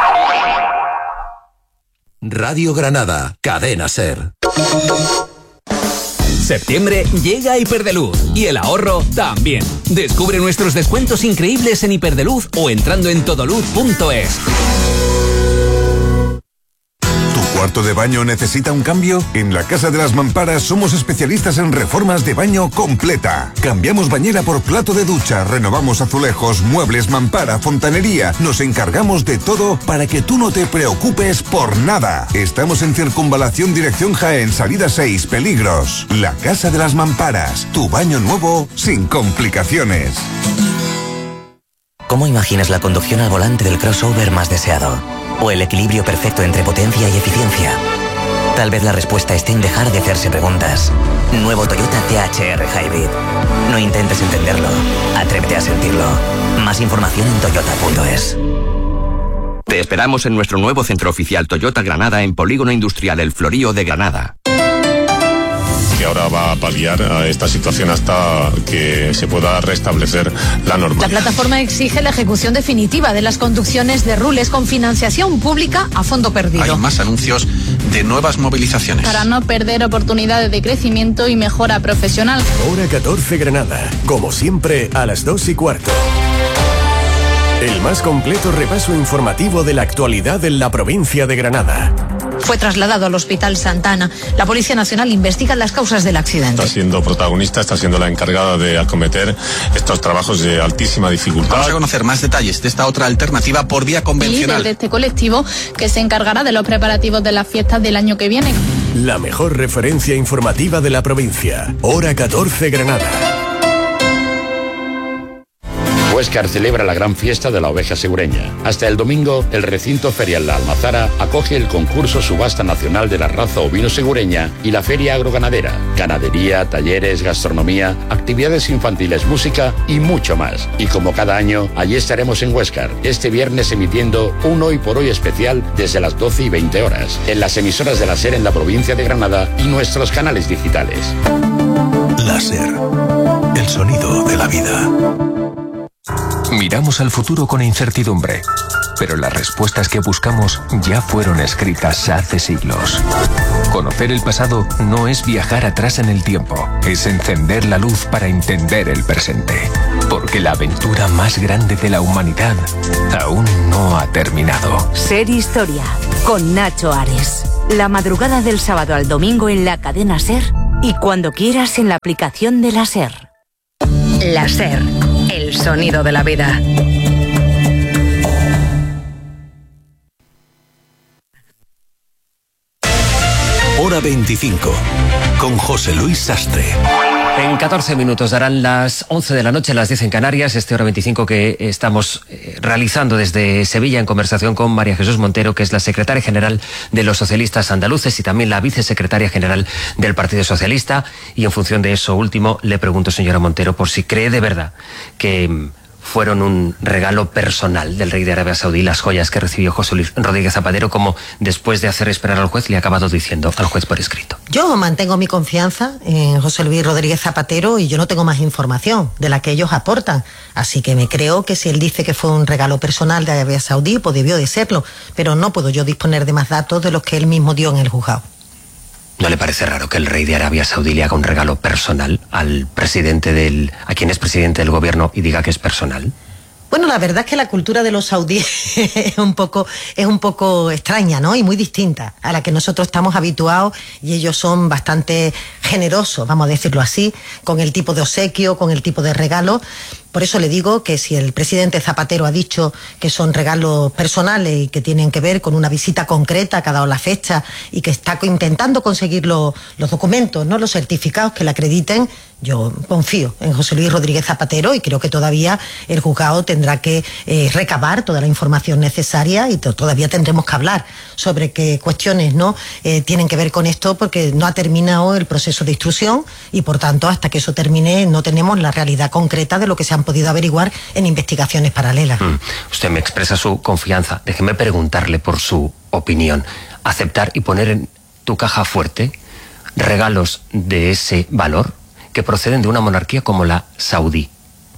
Radio Granada, Cadena SER. Septiembre llega a Hiperdeluz y el ahorro también. Descubre nuestros descuentos increíbles en Hiperdeluz o entrando en todoluz.es. ¿Tu cuarto de baño necesita un cambio? En la Casa de las Mamparas somos especialistas en reformas de baño completa. Cambiamos bañera por plato de ducha, renovamos azulejos, muebles, mampara, fontanería. Nos encargamos de todo para que tú no te preocupes por nada. Estamos en Circunvalación dirección Jaén, salida 6, Peligros. La Casa de las Mamparas, tu baño nuevo sin complicaciones. ¿Cómo imaginas la conducción al volante del crossover más deseado? ¿O el equilibrio perfecto entre potencia y eficiencia? Tal vez la respuesta esté en dejar de hacerse preguntas. Nuevo Toyota THR Hybrid. No intentes entenderlo, atrévete a sentirlo. Más información en toyota.es. Te esperamos en nuestro nuevo centro oficial Toyota Granada en Polígono Industrial El Florío de Granada. Que ahora va a paliar a esta situación hasta que se pueda restablecer la normalidad. La plataforma exige la ejecución definitiva de las conducciones de Rules con financiación pública a fondo perdido. Hay más anuncios de nuevas movilizaciones. Para no perder oportunidades de crecimiento y mejora profesional. Hora 14 Granada, como siempre a las 2:15. El más completo repaso informativo de la actualidad en la provincia de Granada. Fue trasladado al Hospital Santa Ana. La Policía Nacional investiga las causas del accidente. Está siendo protagonista, está siendo la encargada de acometer estos trabajos de altísima dificultad. Vamos a conocer más detalles de esta otra alternativa por vía convencional. Líder de este colectivo que se encargará de los preparativos de las fiestas del año que viene. La mejor referencia informativa de la provincia. Hora 14 Granada. Huéscar celebra la gran fiesta de la oveja segureña. Hasta el domingo, el recinto ferial La Almazara acoge el concurso Subasta Nacional de la Raza Ovino Segureña y la Feria Agroganadera. Ganadería, talleres, gastronomía, actividades infantiles, música y mucho más. Y como cada año, allí estaremos en Huéscar, este viernes emitiendo un Hoy por Hoy especial desde las 12:20 horas, en las emisoras de la SER en la provincia de Granada y nuestros canales digitales. La SER, el sonido de la vida. Miramos al futuro con incertidumbre, pero las respuestas que buscamos ya fueron escritas hace siglos. Conocer el pasado no es viajar atrás en el tiempo, es encender la luz para entender el presente. Porque la aventura más grande de la humanidad aún no ha terminado. SER Historia, con Nacho Ares. La madrugada del sábado al domingo en la cadena SER y cuando quieras en la aplicación de la SER. La SER, el sonido de la vida. Hora 25, con José Luis Sastre. En 14 minutos darán las 11 de la noche, las 10 en Canarias, Hora 25 que estamos realizando desde Sevilla en conversación con María Jesús Montero, que es la secretaria general de los socialistas andaluces y también la vicesecretaria general del Partido Socialista. Y en función de eso último, le pregunto, señora Montero, por si cree de verdad que fueron un regalo personal del rey de Arabia Saudí las joyas que recibió José Luis Rodríguez Zapatero, como después de hacer esperar al juez le ha acabado diciendo al juez por escrito. Yo mantengo mi confianza en José Luis Rodríguez Zapatero y yo no tengo más información de la que ellos aportan, así que me creo que si él dice que fue un regalo personal de Arabia Saudí, pues debió de serlo, pero no puedo yo disponer de más datos de los que él mismo dio en el juzgado. ¿No le parece raro que el rey de Arabia Saudí le haga un regalo personal al presidente a quien es presidente del gobierno y diga que es personal? Bueno, la verdad es que la cultura de los saudíes es un poco extraña, ¿no? Y muy distinta a la que nosotros estamos habituados, y ellos son bastante generosos, vamos a decirlo así, con el tipo de obsequio, con el tipo de regalo. Por eso le digo que si el presidente Zapatero ha dicho que son regalos personales y que tienen que ver con una visita concreta que ha dado la fecha y que está intentando conseguir los documentos, ¿no?, los certificados que le acrediten, yo confío en José Luis Rodríguez Zapatero y creo que todavía el juzgado tendrá que recabar toda la información necesaria y todavía tendremos que hablar sobre qué cuestiones no tienen que ver con esto, porque no ha terminado el proceso de instrucción y por tanto hasta que eso termine no tenemos la realidad concreta de lo que se han podido averiguar en investigaciones paralelas. Usted me expresa su confianza. Déjeme preguntarle por su opinión. ¿Aceptar y poner en tu caja fuerte regalos de ese valor que proceden de una monarquía como la saudí?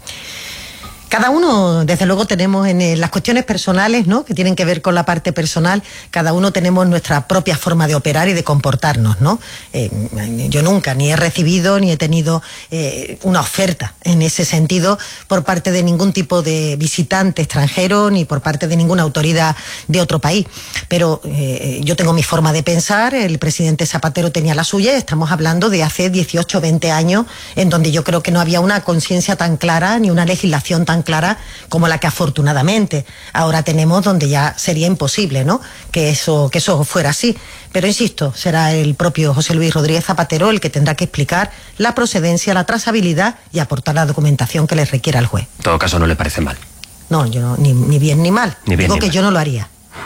Cada uno, desde luego, tenemos en las cuestiones personales, ¿no?, que tienen que ver con la parte personal, cada uno tenemos nuestra propia forma de operar y de comportarnos, ¿no? Yo nunca ni he recibido ni he tenido una oferta en ese sentido por parte de ningún tipo de visitante extranjero ni por parte de ninguna autoridad de otro país. Pero yo tengo mi forma de pensar, el presidente Zapatero tenía la suya, y estamos hablando de hace 18 o 20 años, en donde yo creo que no había una conciencia tan clara ni una legislación tan clara como la que afortunadamente ahora tenemos, donde ya sería imposible, ¿no?, que eso fuera así. Pero insisto, será el propio José Luis Rodríguez Zapatero el que tendrá que explicar la procedencia, la trazabilidad y aportar la documentación que le requiera al juez. En todo caso, no le parece mal. No, yo no, ni bien ni mal. Digo que yo no lo haría.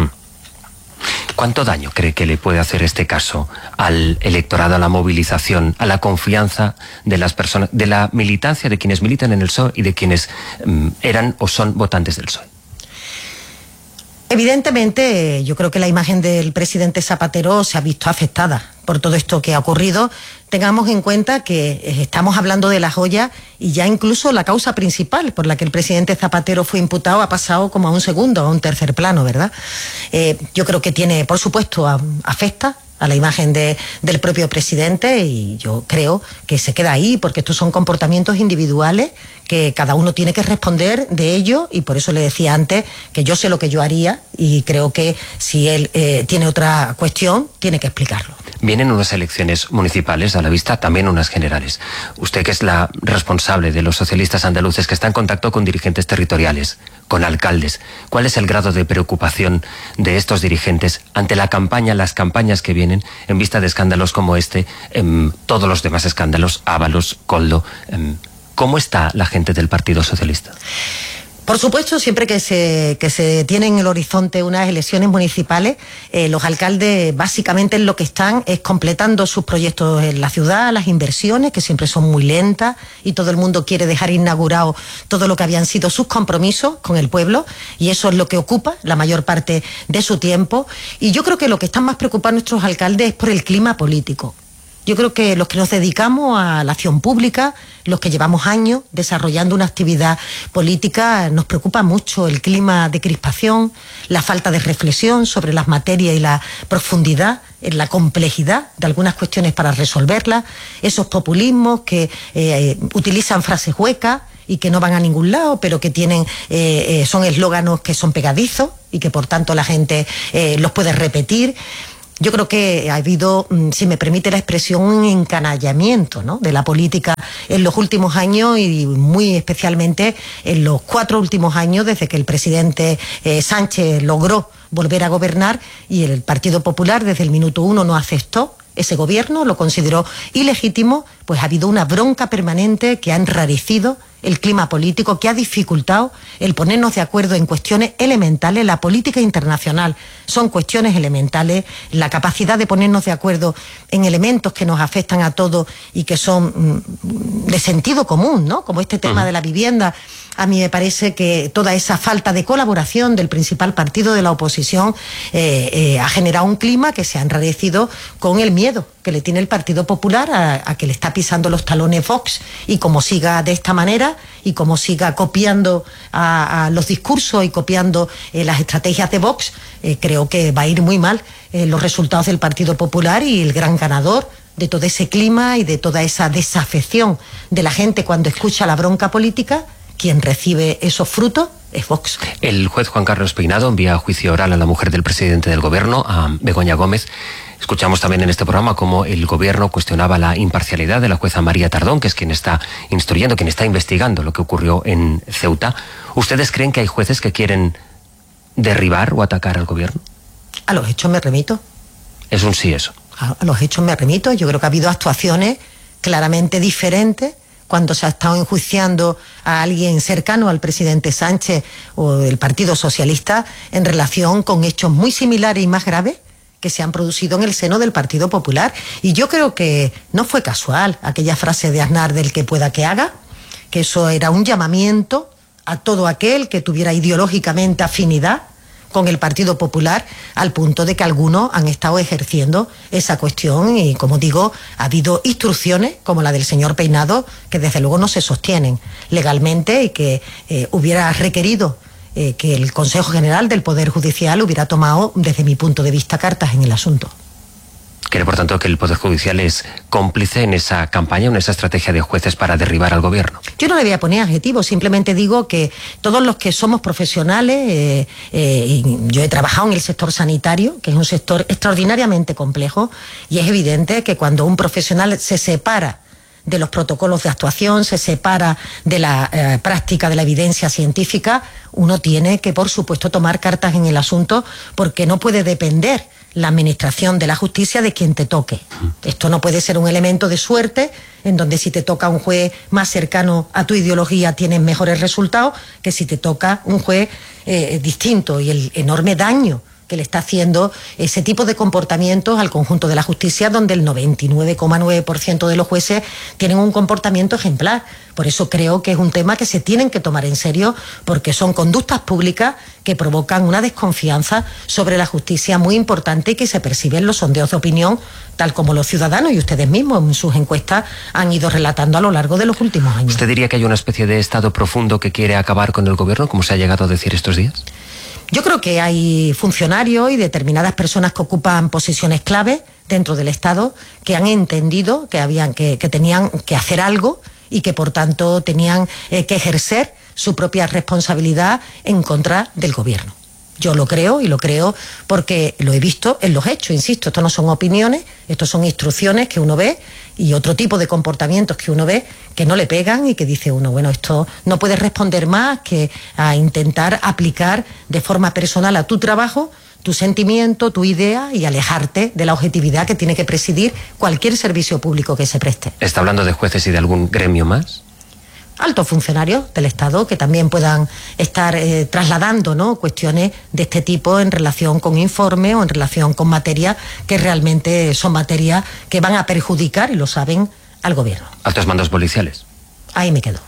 ¿Cuánto daño cree que le puede hacer este caso al electorado, a la movilización, a la confianza de las personas, de la militancia, de quienes militan en el PSOE y de quienes eran o son votantes del PSOE? Evidentemente, yo creo que la imagen del presidente Zapatero se ha visto afectada por todo esto que ha ocurrido. Tengamos en cuenta que estamos hablando de la joya y ya incluso la causa principal por la que el presidente Zapatero fue imputado ha pasado como a un segundo, a un tercer plano, ¿verdad? Yo creo que tiene, por supuesto, afecta a la imagen del propio presidente, y yo creo que se queda ahí, porque estos son comportamientos individuales que cada uno tiene que responder de ello, y por eso le decía antes que yo sé lo que yo haría, y creo que si él tiene otra cuestión, tiene que explicarlo. Vienen unas elecciones municipales a la vista, también unas generales. Usted, que es la responsable de los socialistas andaluces, que está en contacto con dirigentes territoriales, con alcaldes, ¿cuál es el grado de preocupación de estos dirigentes ante la campaña, las campañas que vienen en vista de escándalos como este, todos los demás escándalos, Ábalos, Koldo? ¿Cómo está la gente del Partido Socialista? Por supuesto, siempre que se tiene en el horizonte unas elecciones municipales, los alcaldes básicamente lo que están es completando sus proyectos en la ciudad, las inversiones, que siempre son muy lentas, y todo el mundo quiere dejar inaugurado todo lo que habían sido sus compromisos con el pueblo, y eso es lo que ocupa la mayor parte de su tiempo. Y yo creo que lo que están más preocupados nuestros alcaldes es por el clima político. Yo creo que los que nos dedicamos a la acción pública, los que llevamos años desarrollando una actividad política, nos preocupa mucho el clima de crispación, la falta de reflexión sobre las materias y la profundidad, la complejidad de algunas cuestiones para resolverlas, esos populismos que utilizan frases huecas y que no van a ningún lado, pero que tienen son eslóganos que son pegadizos y que por tanto la gente los puede repetir. Yo creo que ha habido, si me permite la expresión, un encanallamiento, ¿no?, de la política en los últimos años, y muy especialmente en los 4 últimos años, desde que el presidente Sánchez logró volver a gobernar, y el Partido Popular desde el minuto 1 no aceptó ese gobierno, lo consideró ilegítimo. Pues ha habido una bronca permanente que ha enrarecido el clima político, que ha dificultado el ponernos de acuerdo en cuestiones elementales. La política internacional son cuestiones elementales, la capacidad de ponernos de acuerdo en elementos que nos afectan a todos y que son de sentido común, ¿no?, como este tema de la vivienda. A mí me parece que toda esa falta de colaboración del principal partido de la oposición ha generado un clima que se ha enrarecido con el miedo que le tiene el Partido Popular a que le está pisando los talones Vox, y como siga de esta manera y como siga copiando a los discursos y copiando las estrategias de Vox, creo que va a ir muy mal los resultados del Partido Popular, y el gran ganador de todo ese clima y de toda esa desafección de la gente cuando escucha la bronca política, quien recibe esos frutos es Vox. El juez Juan Carlos Peinado envía a juicio oral a la mujer del presidente del gobierno, a Begoña Gómez. Escuchamos también en este programa cómo el gobierno cuestionaba la imparcialidad de la jueza María Tardón, que es quien está instruyendo, quien está investigando lo que ocurrió en Ceuta. ¿Ustedes creen que hay jueces que quieren derribar o atacar al gobierno? A los hechos me remito. Es un sí eso. A los hechos me remito. Yo creo que ha habido actuaciones claramente diferentes cuando se ha estado enjuiciando a alguien cercano al presidente Sánchez o del Partido Socialista en relación con hechos muy similares y más graves que se han producido en el seno del Partido Popular. Y yo creo que no fue casual aquella frase de Aznar del que pueda que haga, que eso era un llamamiento a todo aquel que tuviera ideológicamente afinidad con el Partido Popular, al punto de que algunos han estado ejerciendo esa cuestión, y como digo, ha habido instrucciones como la del señor Peinado que desde luego no se sostienen legalmente, y que hubiera requerido que el Consejo General del Poder Judicial hubiera tomado, desde mi punto de vista, cartas en el asunto. ¿Cree, por tanto, que el Poder Judicial es cómplice en esa campaña, en esa estrategia de jueces para derribar al gobierno? Yo no le voy a poner adjetivos, simplemente digo que todos los que somos profesionales, yo he trabajado en el sector sanitario, que es un sector extraordinariamente complejo, y es evidente que cuando un profesional se separa de los protocolos de actuación, se separa de la práctica de la evidencia científica, uno tiene que, por supuesto, tomar cartas en el asunto, porque no puede depender la administración de la justicia de quien te toque. Esto no puede ser un elemento de suerte, en donde si te toca un juez más cercano a tu ideología tienes mejores resultados que si te toca un juez distinto, y el enorme daño que le está haciendo ese tipo de comportamientos al conjunto de la justicia, donde el 99,9% de los jueces tienen un comportamiento ejemplar. Por eso creo que es un tema que se tienen que tomar en serio, porque son conductas públicas que provocan una desconfianza sobre la justicia muy importante, y que se percibe en los sondeos de opinión, tal como los ciudadanos y ustedes mismos en sus encuestas han ido relatando a lo largo de los últimos años. ¿Usted diría que hay una especie de estado profundo que quiere acabar con el gobierno, como se ha llegado a decir estos días? Yo creo que hay funcionarios y determinadas personas que ocupan posiciones clave dentro del Estado que han entendido que tenían que hacer algo y que por tanto tenían que ejercer su propia responsabilidad en contra del gobierno. Yo lo creo, y lo creo porque lo he visto en los hechos, insisto, esto no son opiniones, esto son instrucciones que uno ve y otro tipo de comportamientos que uno ve que no le pegan y que dice uno, bueno, esto no puedes responder más que a intentar aplicar de forma personal a tu trabajo tu sentimiento, tu idea y alejarte de la objetividad que tiene que presidir cualquier servicio público que se preste. ¿Está hablando de jueces y de algún gremio más? Altos funcionarios del Estado que también puedan estar trasladando, ¿no?, cuestiones de este tipo en relación con informes o en relación con materias que realmente son materias que van a perjudicar, y lo saben, al gobierno. Altos mandos policiales. Ahí me quedo.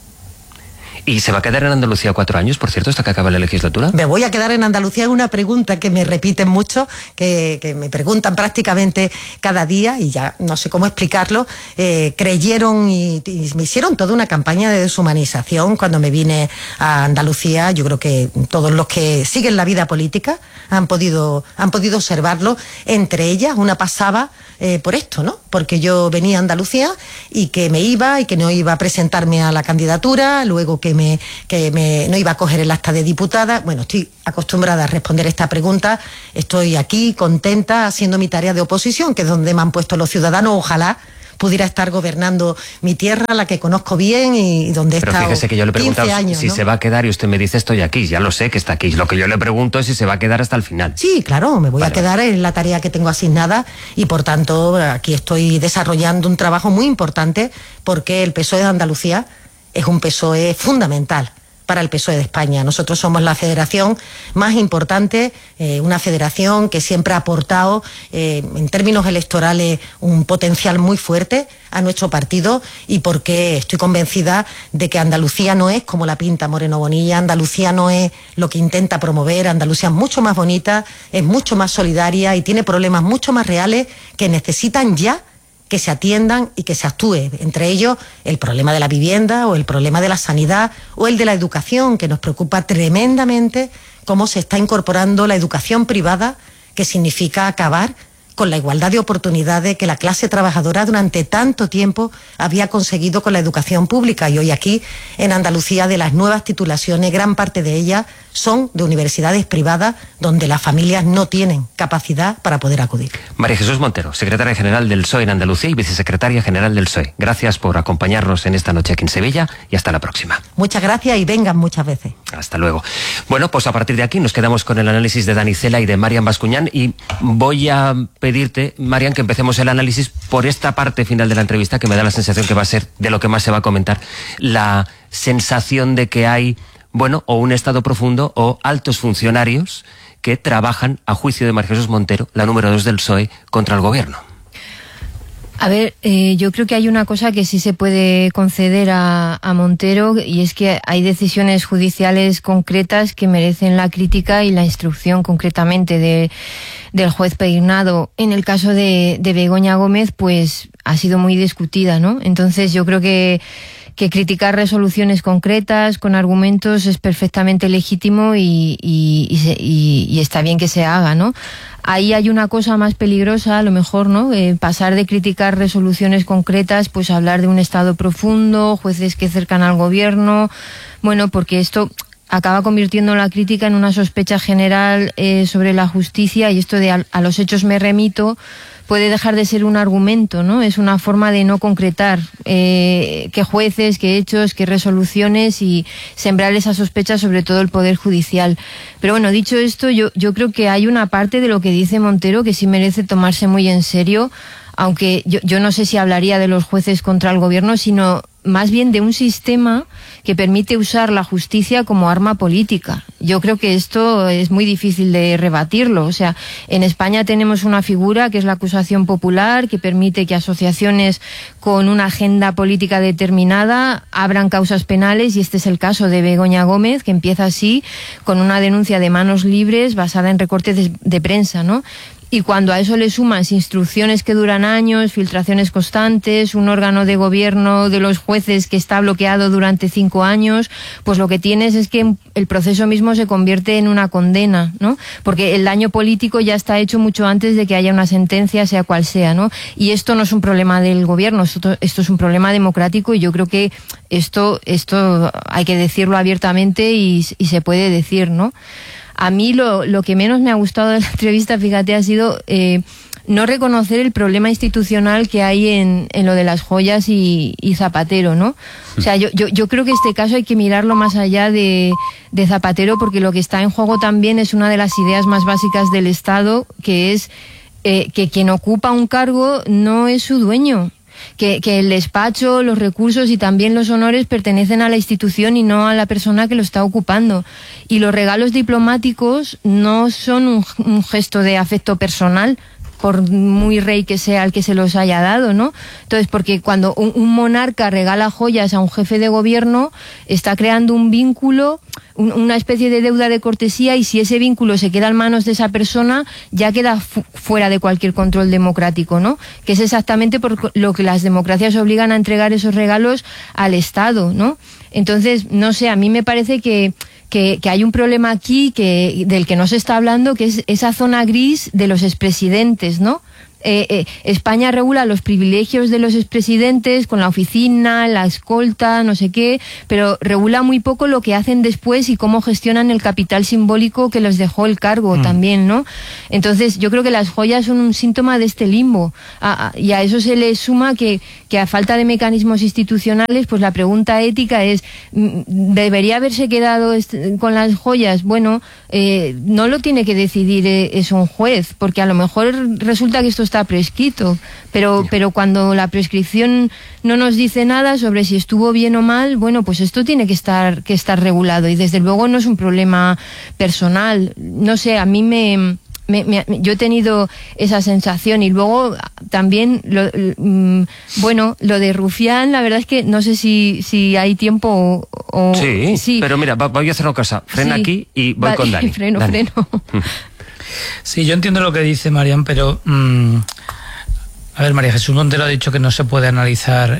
¿Y se va a quedar en Andalucía 4 años, por cierto, hasta que acabe la legislatura? Me voy a quedar en Andalucía. Es una pregunta que me repiten mucho, que me preguntan prácticamente cada día y ya no sé cómo explicarlo. Creyeron y me hicieron toda una campaña de deshumanización cuando me vine a Andalucía. Yo creo que todos los que siguen la vida política han podido observarlo. Entre ellas, una pasaba por esto, ¿no? Porque yo venía a Andalucía y que me iba y que no iba a presentarme a la candidatura, luego que no iba a coger el acta de diputada. Bueno, estoy acostumbrada a responder esta pregunta. Estoy aquí contenta haciendo mi tarea de oposición, que es donde me han puesto los ciudadanos. Ojalá pudiera estar gobernando mi tierra, la que conozco bien y donde he estado 15 años. Pero fíjese que yo le he preguntado si se va a quedar y usted me dice estoy aquí. Ya lo sé que está aquí. Lo que yo le pregunto es si se va a quedar hasta el final. Sí, claro, me voy a quedar en la tarea que tengo asignada y por tanto aquí estoy desarrollando un trabajo muy importante porque el PSOE de Andalucía es un PSOE fundamental para el PSOE de España. Nosotros somos la federación más importante, una federación que siempre ha aportado en términos electorales un potencial muy fuerte a nuestro partido y porque estoy convencida de que Andalucía no es como la pinta Moreno Bonilla, Andalucía no es lo que intenta promover, Andalucía es mucho más bonita, es mucho más solidaria y tiene problemas mucho más reales que necesitan ya que se atiendan y que se actúe, entre ellos el problema de la vivienda o el problema de la sanidad o el de la educación, que nos preocupa tremendamente cómo se está incorporando la educación privada, que significa acabar con la igualdad de oportunidades que la clase trabajadora durante tanto tiempo había conseguido con la educación pública. Y hoy aquí, en Andalucía, de las nuevas titulaciones, gran parte de ellas son de universidades privadas donde las familias no tienen capacidad para poder acudir. María Jesús Montero, secretaria general del PSOE en Andalucía y vicesecretaria general del PSOE. Gracias por acompañarnos en esta noche aquí en Sevilla y hasta la próxima. Muchas gracias y vengan muchas veces. Hasta luego. Bueno, pues a partir de aquí nos quedamos con el análisis de Dani Cela y de Marian Bascuñán y voy a pedirte, Marian, que empecemos el análisis por esta parte final de la entrevista que me da la sensación que va a ser de lo que más se va a comentar, la sensación de que hay, bueno, o un Estado profundo o altos funcionarios que trabajan, a juicio de María Jesús Montero, la número 2 del PSOE, contra el gobierno. A ver, yo creo que hay una cosa que sí se puede conceder a Montero y es que hay decisiones judiciales concretas que merecen la crítica y la instrucción concretamente del juez Peinado. En el caso de Begoña Gómez, pues ha sido muy discutida, ¿no? Entonces yo creo que criticar resoluciones concretas con argumentos es perfectamente legítimo y está bien que se haga, ¿no? Ahí hay una cosa más peligrosa, a lo mejor, ¿no? Pasar de criticar resoluciones concretas, pues hablar de un Estado profundo, jueces que cercan al gobierno, bueno, porque esto acaba convirtiendo la crítica en una sospecha general sobre la justicia y esto de a los hechos me remito puede dejar de ser un argumento, ¿no? Es una forma de no concretar qué jueces, qué hechos, qué resoluciones y sembrar esa sospecha sobre todo el Poder Judicial. Pero bueno, dicho esto, yo creo que hay una parte de lo que dice Montero que sí merece tomarse muy en serio, aunque yo no sé si hablaría de los jueces contra el gobierno, sino más bien de un sistema que permite usar la justicia como arma política. Yo creo que esto es muy difícil de rebatirlo. O sea, en España tenemos una figura que es la acusación popular, que permite que asociaciones con una agenda política determinada abran causas penales, y este es el caso de Begoña Gómez, que empieza así, con una denuncia de manos libres basada en recortes de prensa, ¿no? Y cuando a eso le sumas instrucciones que duran años, filtraciones constantes, un órgano de gobierno de los jueces que está bloqueado durante 5 años, pues lo que tienes es que el proceso mismo se convierte en una condena, ¿no? Porque el daño político ya está hecho mucho antes de que haya una sentencia, sea cual sea, ¿no? Y esto no es un problema del gobierno, esto es un problema democrático, y yo creo que esto hay que decirlo abiertamente y se puede decir, ¿no? A mí lo que menos me ha gustado de la entrevista, fíjate, ha sido no reconocer el problema institucional que hay en lo de las joyas y Zapatero, ¿no? O sea, yo creo que este caso hay que mirarlo más allá de Zapatero, porque lo que está en juego también es una de las ideas más básicas del Estado, que es que quien ocupa un cargo no es su dueño. Que el despacho, los recursos y también los honores pertenecen a la institución y no a la persona que lo está ocupando. Y los regalos diplomáticos no son un gesto de afecto personal, por muy rey que sea el que se los haya dado, ¿no? Entonces, porque cuando un monarca regala joyas a un jefe de gobierno, está creando un vínculo, una especie de deuda de cortesía, y si ese vínculo se queda en manos de esa persona, ya queda fuera de cualquier control democrático, ¿no? Que es exactamente por lo que las democracias obligan a entregar esos regalos al Estado, ¿no? Entonces, no sé, a mí me parece que hay un problema aquí del que no se está hablando, que es esa zona gris de los expresidentes, ¿no? España regula los privilegios de los expresidentes con la oficina, la escolta, no sé qué, pero regula muy poco lo que hacen después y cómo gestionan el capital simbólico que les dejó el cargo también, ¿no? Entonces, yo creo que las joyas son un síntoma de este limbo. Y a eso se le suma que a falta de mecanismos institucionales, pues la pregunta ética es, ¿debería haberse quedado con las joyas? Bueno, no lo tiene que decidir es un juez, porque a lo mejor resulta que esto está prescrito, pero cuando la prescripción no nos dice nada sobre si estuvo bien o mal, bueno, pues esto tiene que estar regulado, y desde luego no es un problema personal. No sé, a mí yo he tenido esa sensación. Y luego también lo de Rufián, la verdad es que no sé si hay tiempo o sí, pero mira, voy a hacer una cosa, frena aquí y voy con Dani. Freno. Sí, yo entiendo lo que dice Marian, pero a ver, María Jesús Montero ha dicho que no se puede analizar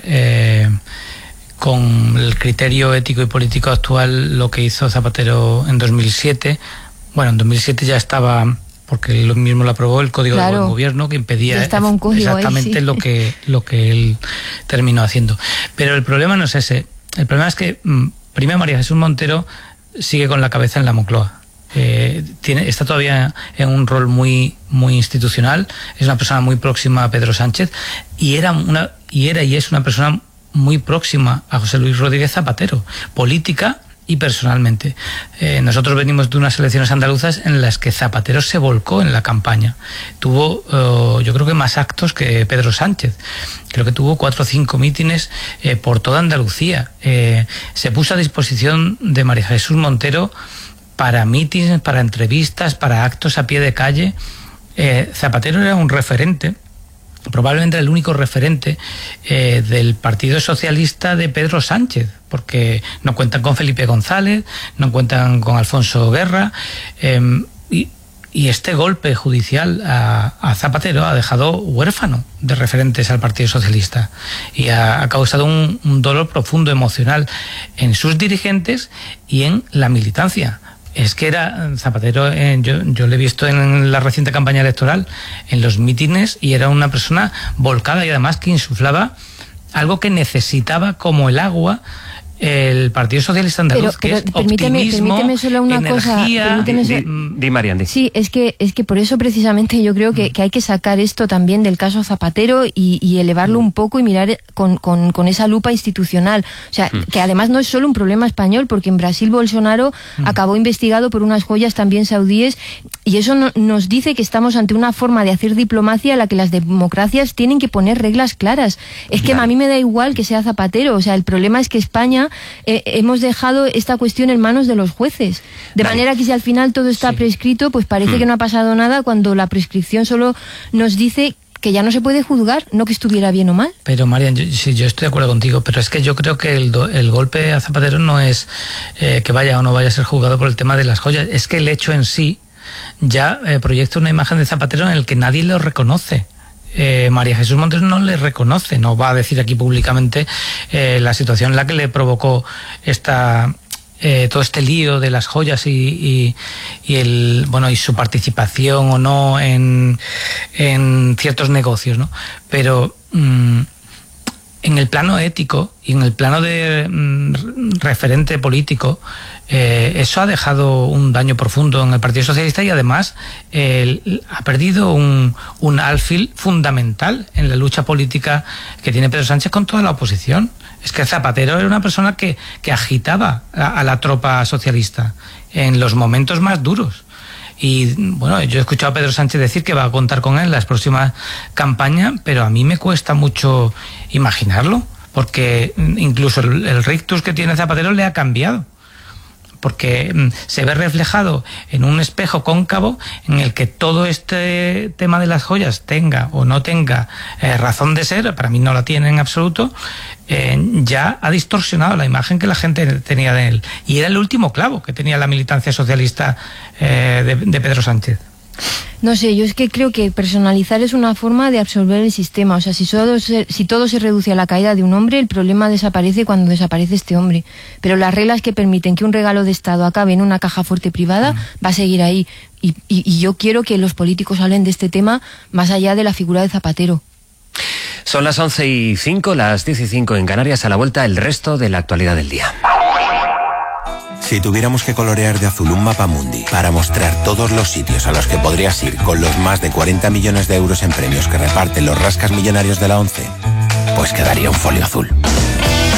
con el criterio ético y político actual lo que hizo Zapatero en 2007. Bueno, en 2007 ya estaba, porque él mismo lo aprobó, el Código de Buen Gobierno, que impedía exactamente ahí, sí, lo que él terminó haciendo. Pero el problema no es ese. El problema es que primero María Jesús Montero sigue con la cabeza en la Moncloa. Está todavía en un rol muy institucional, es una persona muy próxima a Pedro Sánchez, y es una persona muy próxima a José Luis Rodríguez Zapatero, política y personalmente. Nosotros venimos de unas elecciones andaluzas en las que Zapatero se volcó en la campaña. Tuvo, yo creo que más actos que Pedro Sánchez. Creo que tuvo 4 o 5 mítines por toda Andalucía. Se puso a disposición de María Jesús Montero para mítines, para entrevistas, para actos a pie de calle. Zapatero era un referente, probablemente el único referente del Partido Socialista de Pedro Sánchez, porque no cuentan con Felipe González, no cuentan con Alfonso Guerra, y este golpe judicial a Zapatero ha dejado huérfano de referentes al Partido Socialista, y ha causado un dolor profundo emocional en sus dirigentes y en la militancia. Es que era Zapatero, yo le he visto en la reciente campaña electoral, en los mítines, y era una persona volcada, y además que insuflaba algo que necesitaba como el agua el Partido Socialista Andaluz, que es optimismo, permíteme solo una energía. Di Marian. Sí, es que por eso precisamente yo creo que hay que sacar esto también del caso Zapatero y elevarlo un poco y mirar con esa lupa institucional. O sea, que además no es solo un problema español, porque en Brasil Bolsonaro acabó investigado por unas joyas también saudíes, y eso nos dice que estamos ante una forma de hacer diplomacia en la que las democracias tienen que poner reglas claras. Es que a mí me da igual que sea Zapatero, o sea, el problema es que España hemos dejado esta cuestión en manos de los jueces, de manera que si al final todo está prescrito, pues parece que no ha pasado nada, cuando la prescripción solo nos dice que ya no se puede juzgar, no que estuviera bien o mal. Pero Marian, yo estoy de acuerdo contigo, pero es que yo creo que el golpe a Zapatero no es que vaya o no vaya a ser juzgado por el tema de las joyas, es que el hecho en sí ya proyecta una imagen de Zapatero en el que nadie lo reconoce. María Jesús Montero no le reconoce, no va a decir aquí públicamente la situación en la que le provocó todo este lío de las joyas y su participación o no en ciertos negocios, ¿no? Pero en el plano ético y en el plano de referente político, eso ha dejado un daño profundo en el Partido Socialista y además ha perdido un alfil fundamental en la lucha política que tiene Pedro Sánchez con toda la oposición. Es que Zapatero era una persona que agitaba a la tropa socialista en los momentos más duros. Y bueno, yo he escuchado a Pedro Sánchez decir que va a contar con él en las próximas campañas, pero a mí me cuesta mucho imaginarlo, porque incluso el rictus que tiene Zapatero le ha cambiado, porque se ve reflejado en un espejo cóncavo en el que todo este tema de las joyas tenga o no tenga razón de ser, para mí no la tiene en absoluto, ya ha distorsionado la imagen que la gente tenía de él. Y era el último clavo que tenía la militancia socialista de Pedro Sánchez. No sé, yo es que creo que personalizar es una forma de absorber el sistema. O sea, si todo se reduce a la caída de un hombre, el problema desaparece cuando desaparece este hombre. Pero las reglas que permiten que un regalo de Estado acabe en una caja fuerte privada va a seguir ahí. Y yo quiero que los políticos hablen de este tema más allá de la figura de Zapatero. Son las 11:05, las 10:05 en Canarias. A la vuelta, el resto de la actualidad del día. Si tuviéramos que colorear de azul un mapamundi para mostrar todos los sitios a los que podrías ir con los más de 40 millones de euros en premios que reparten los rascas millonarios de la ONCE, pues quedaría un folio azul.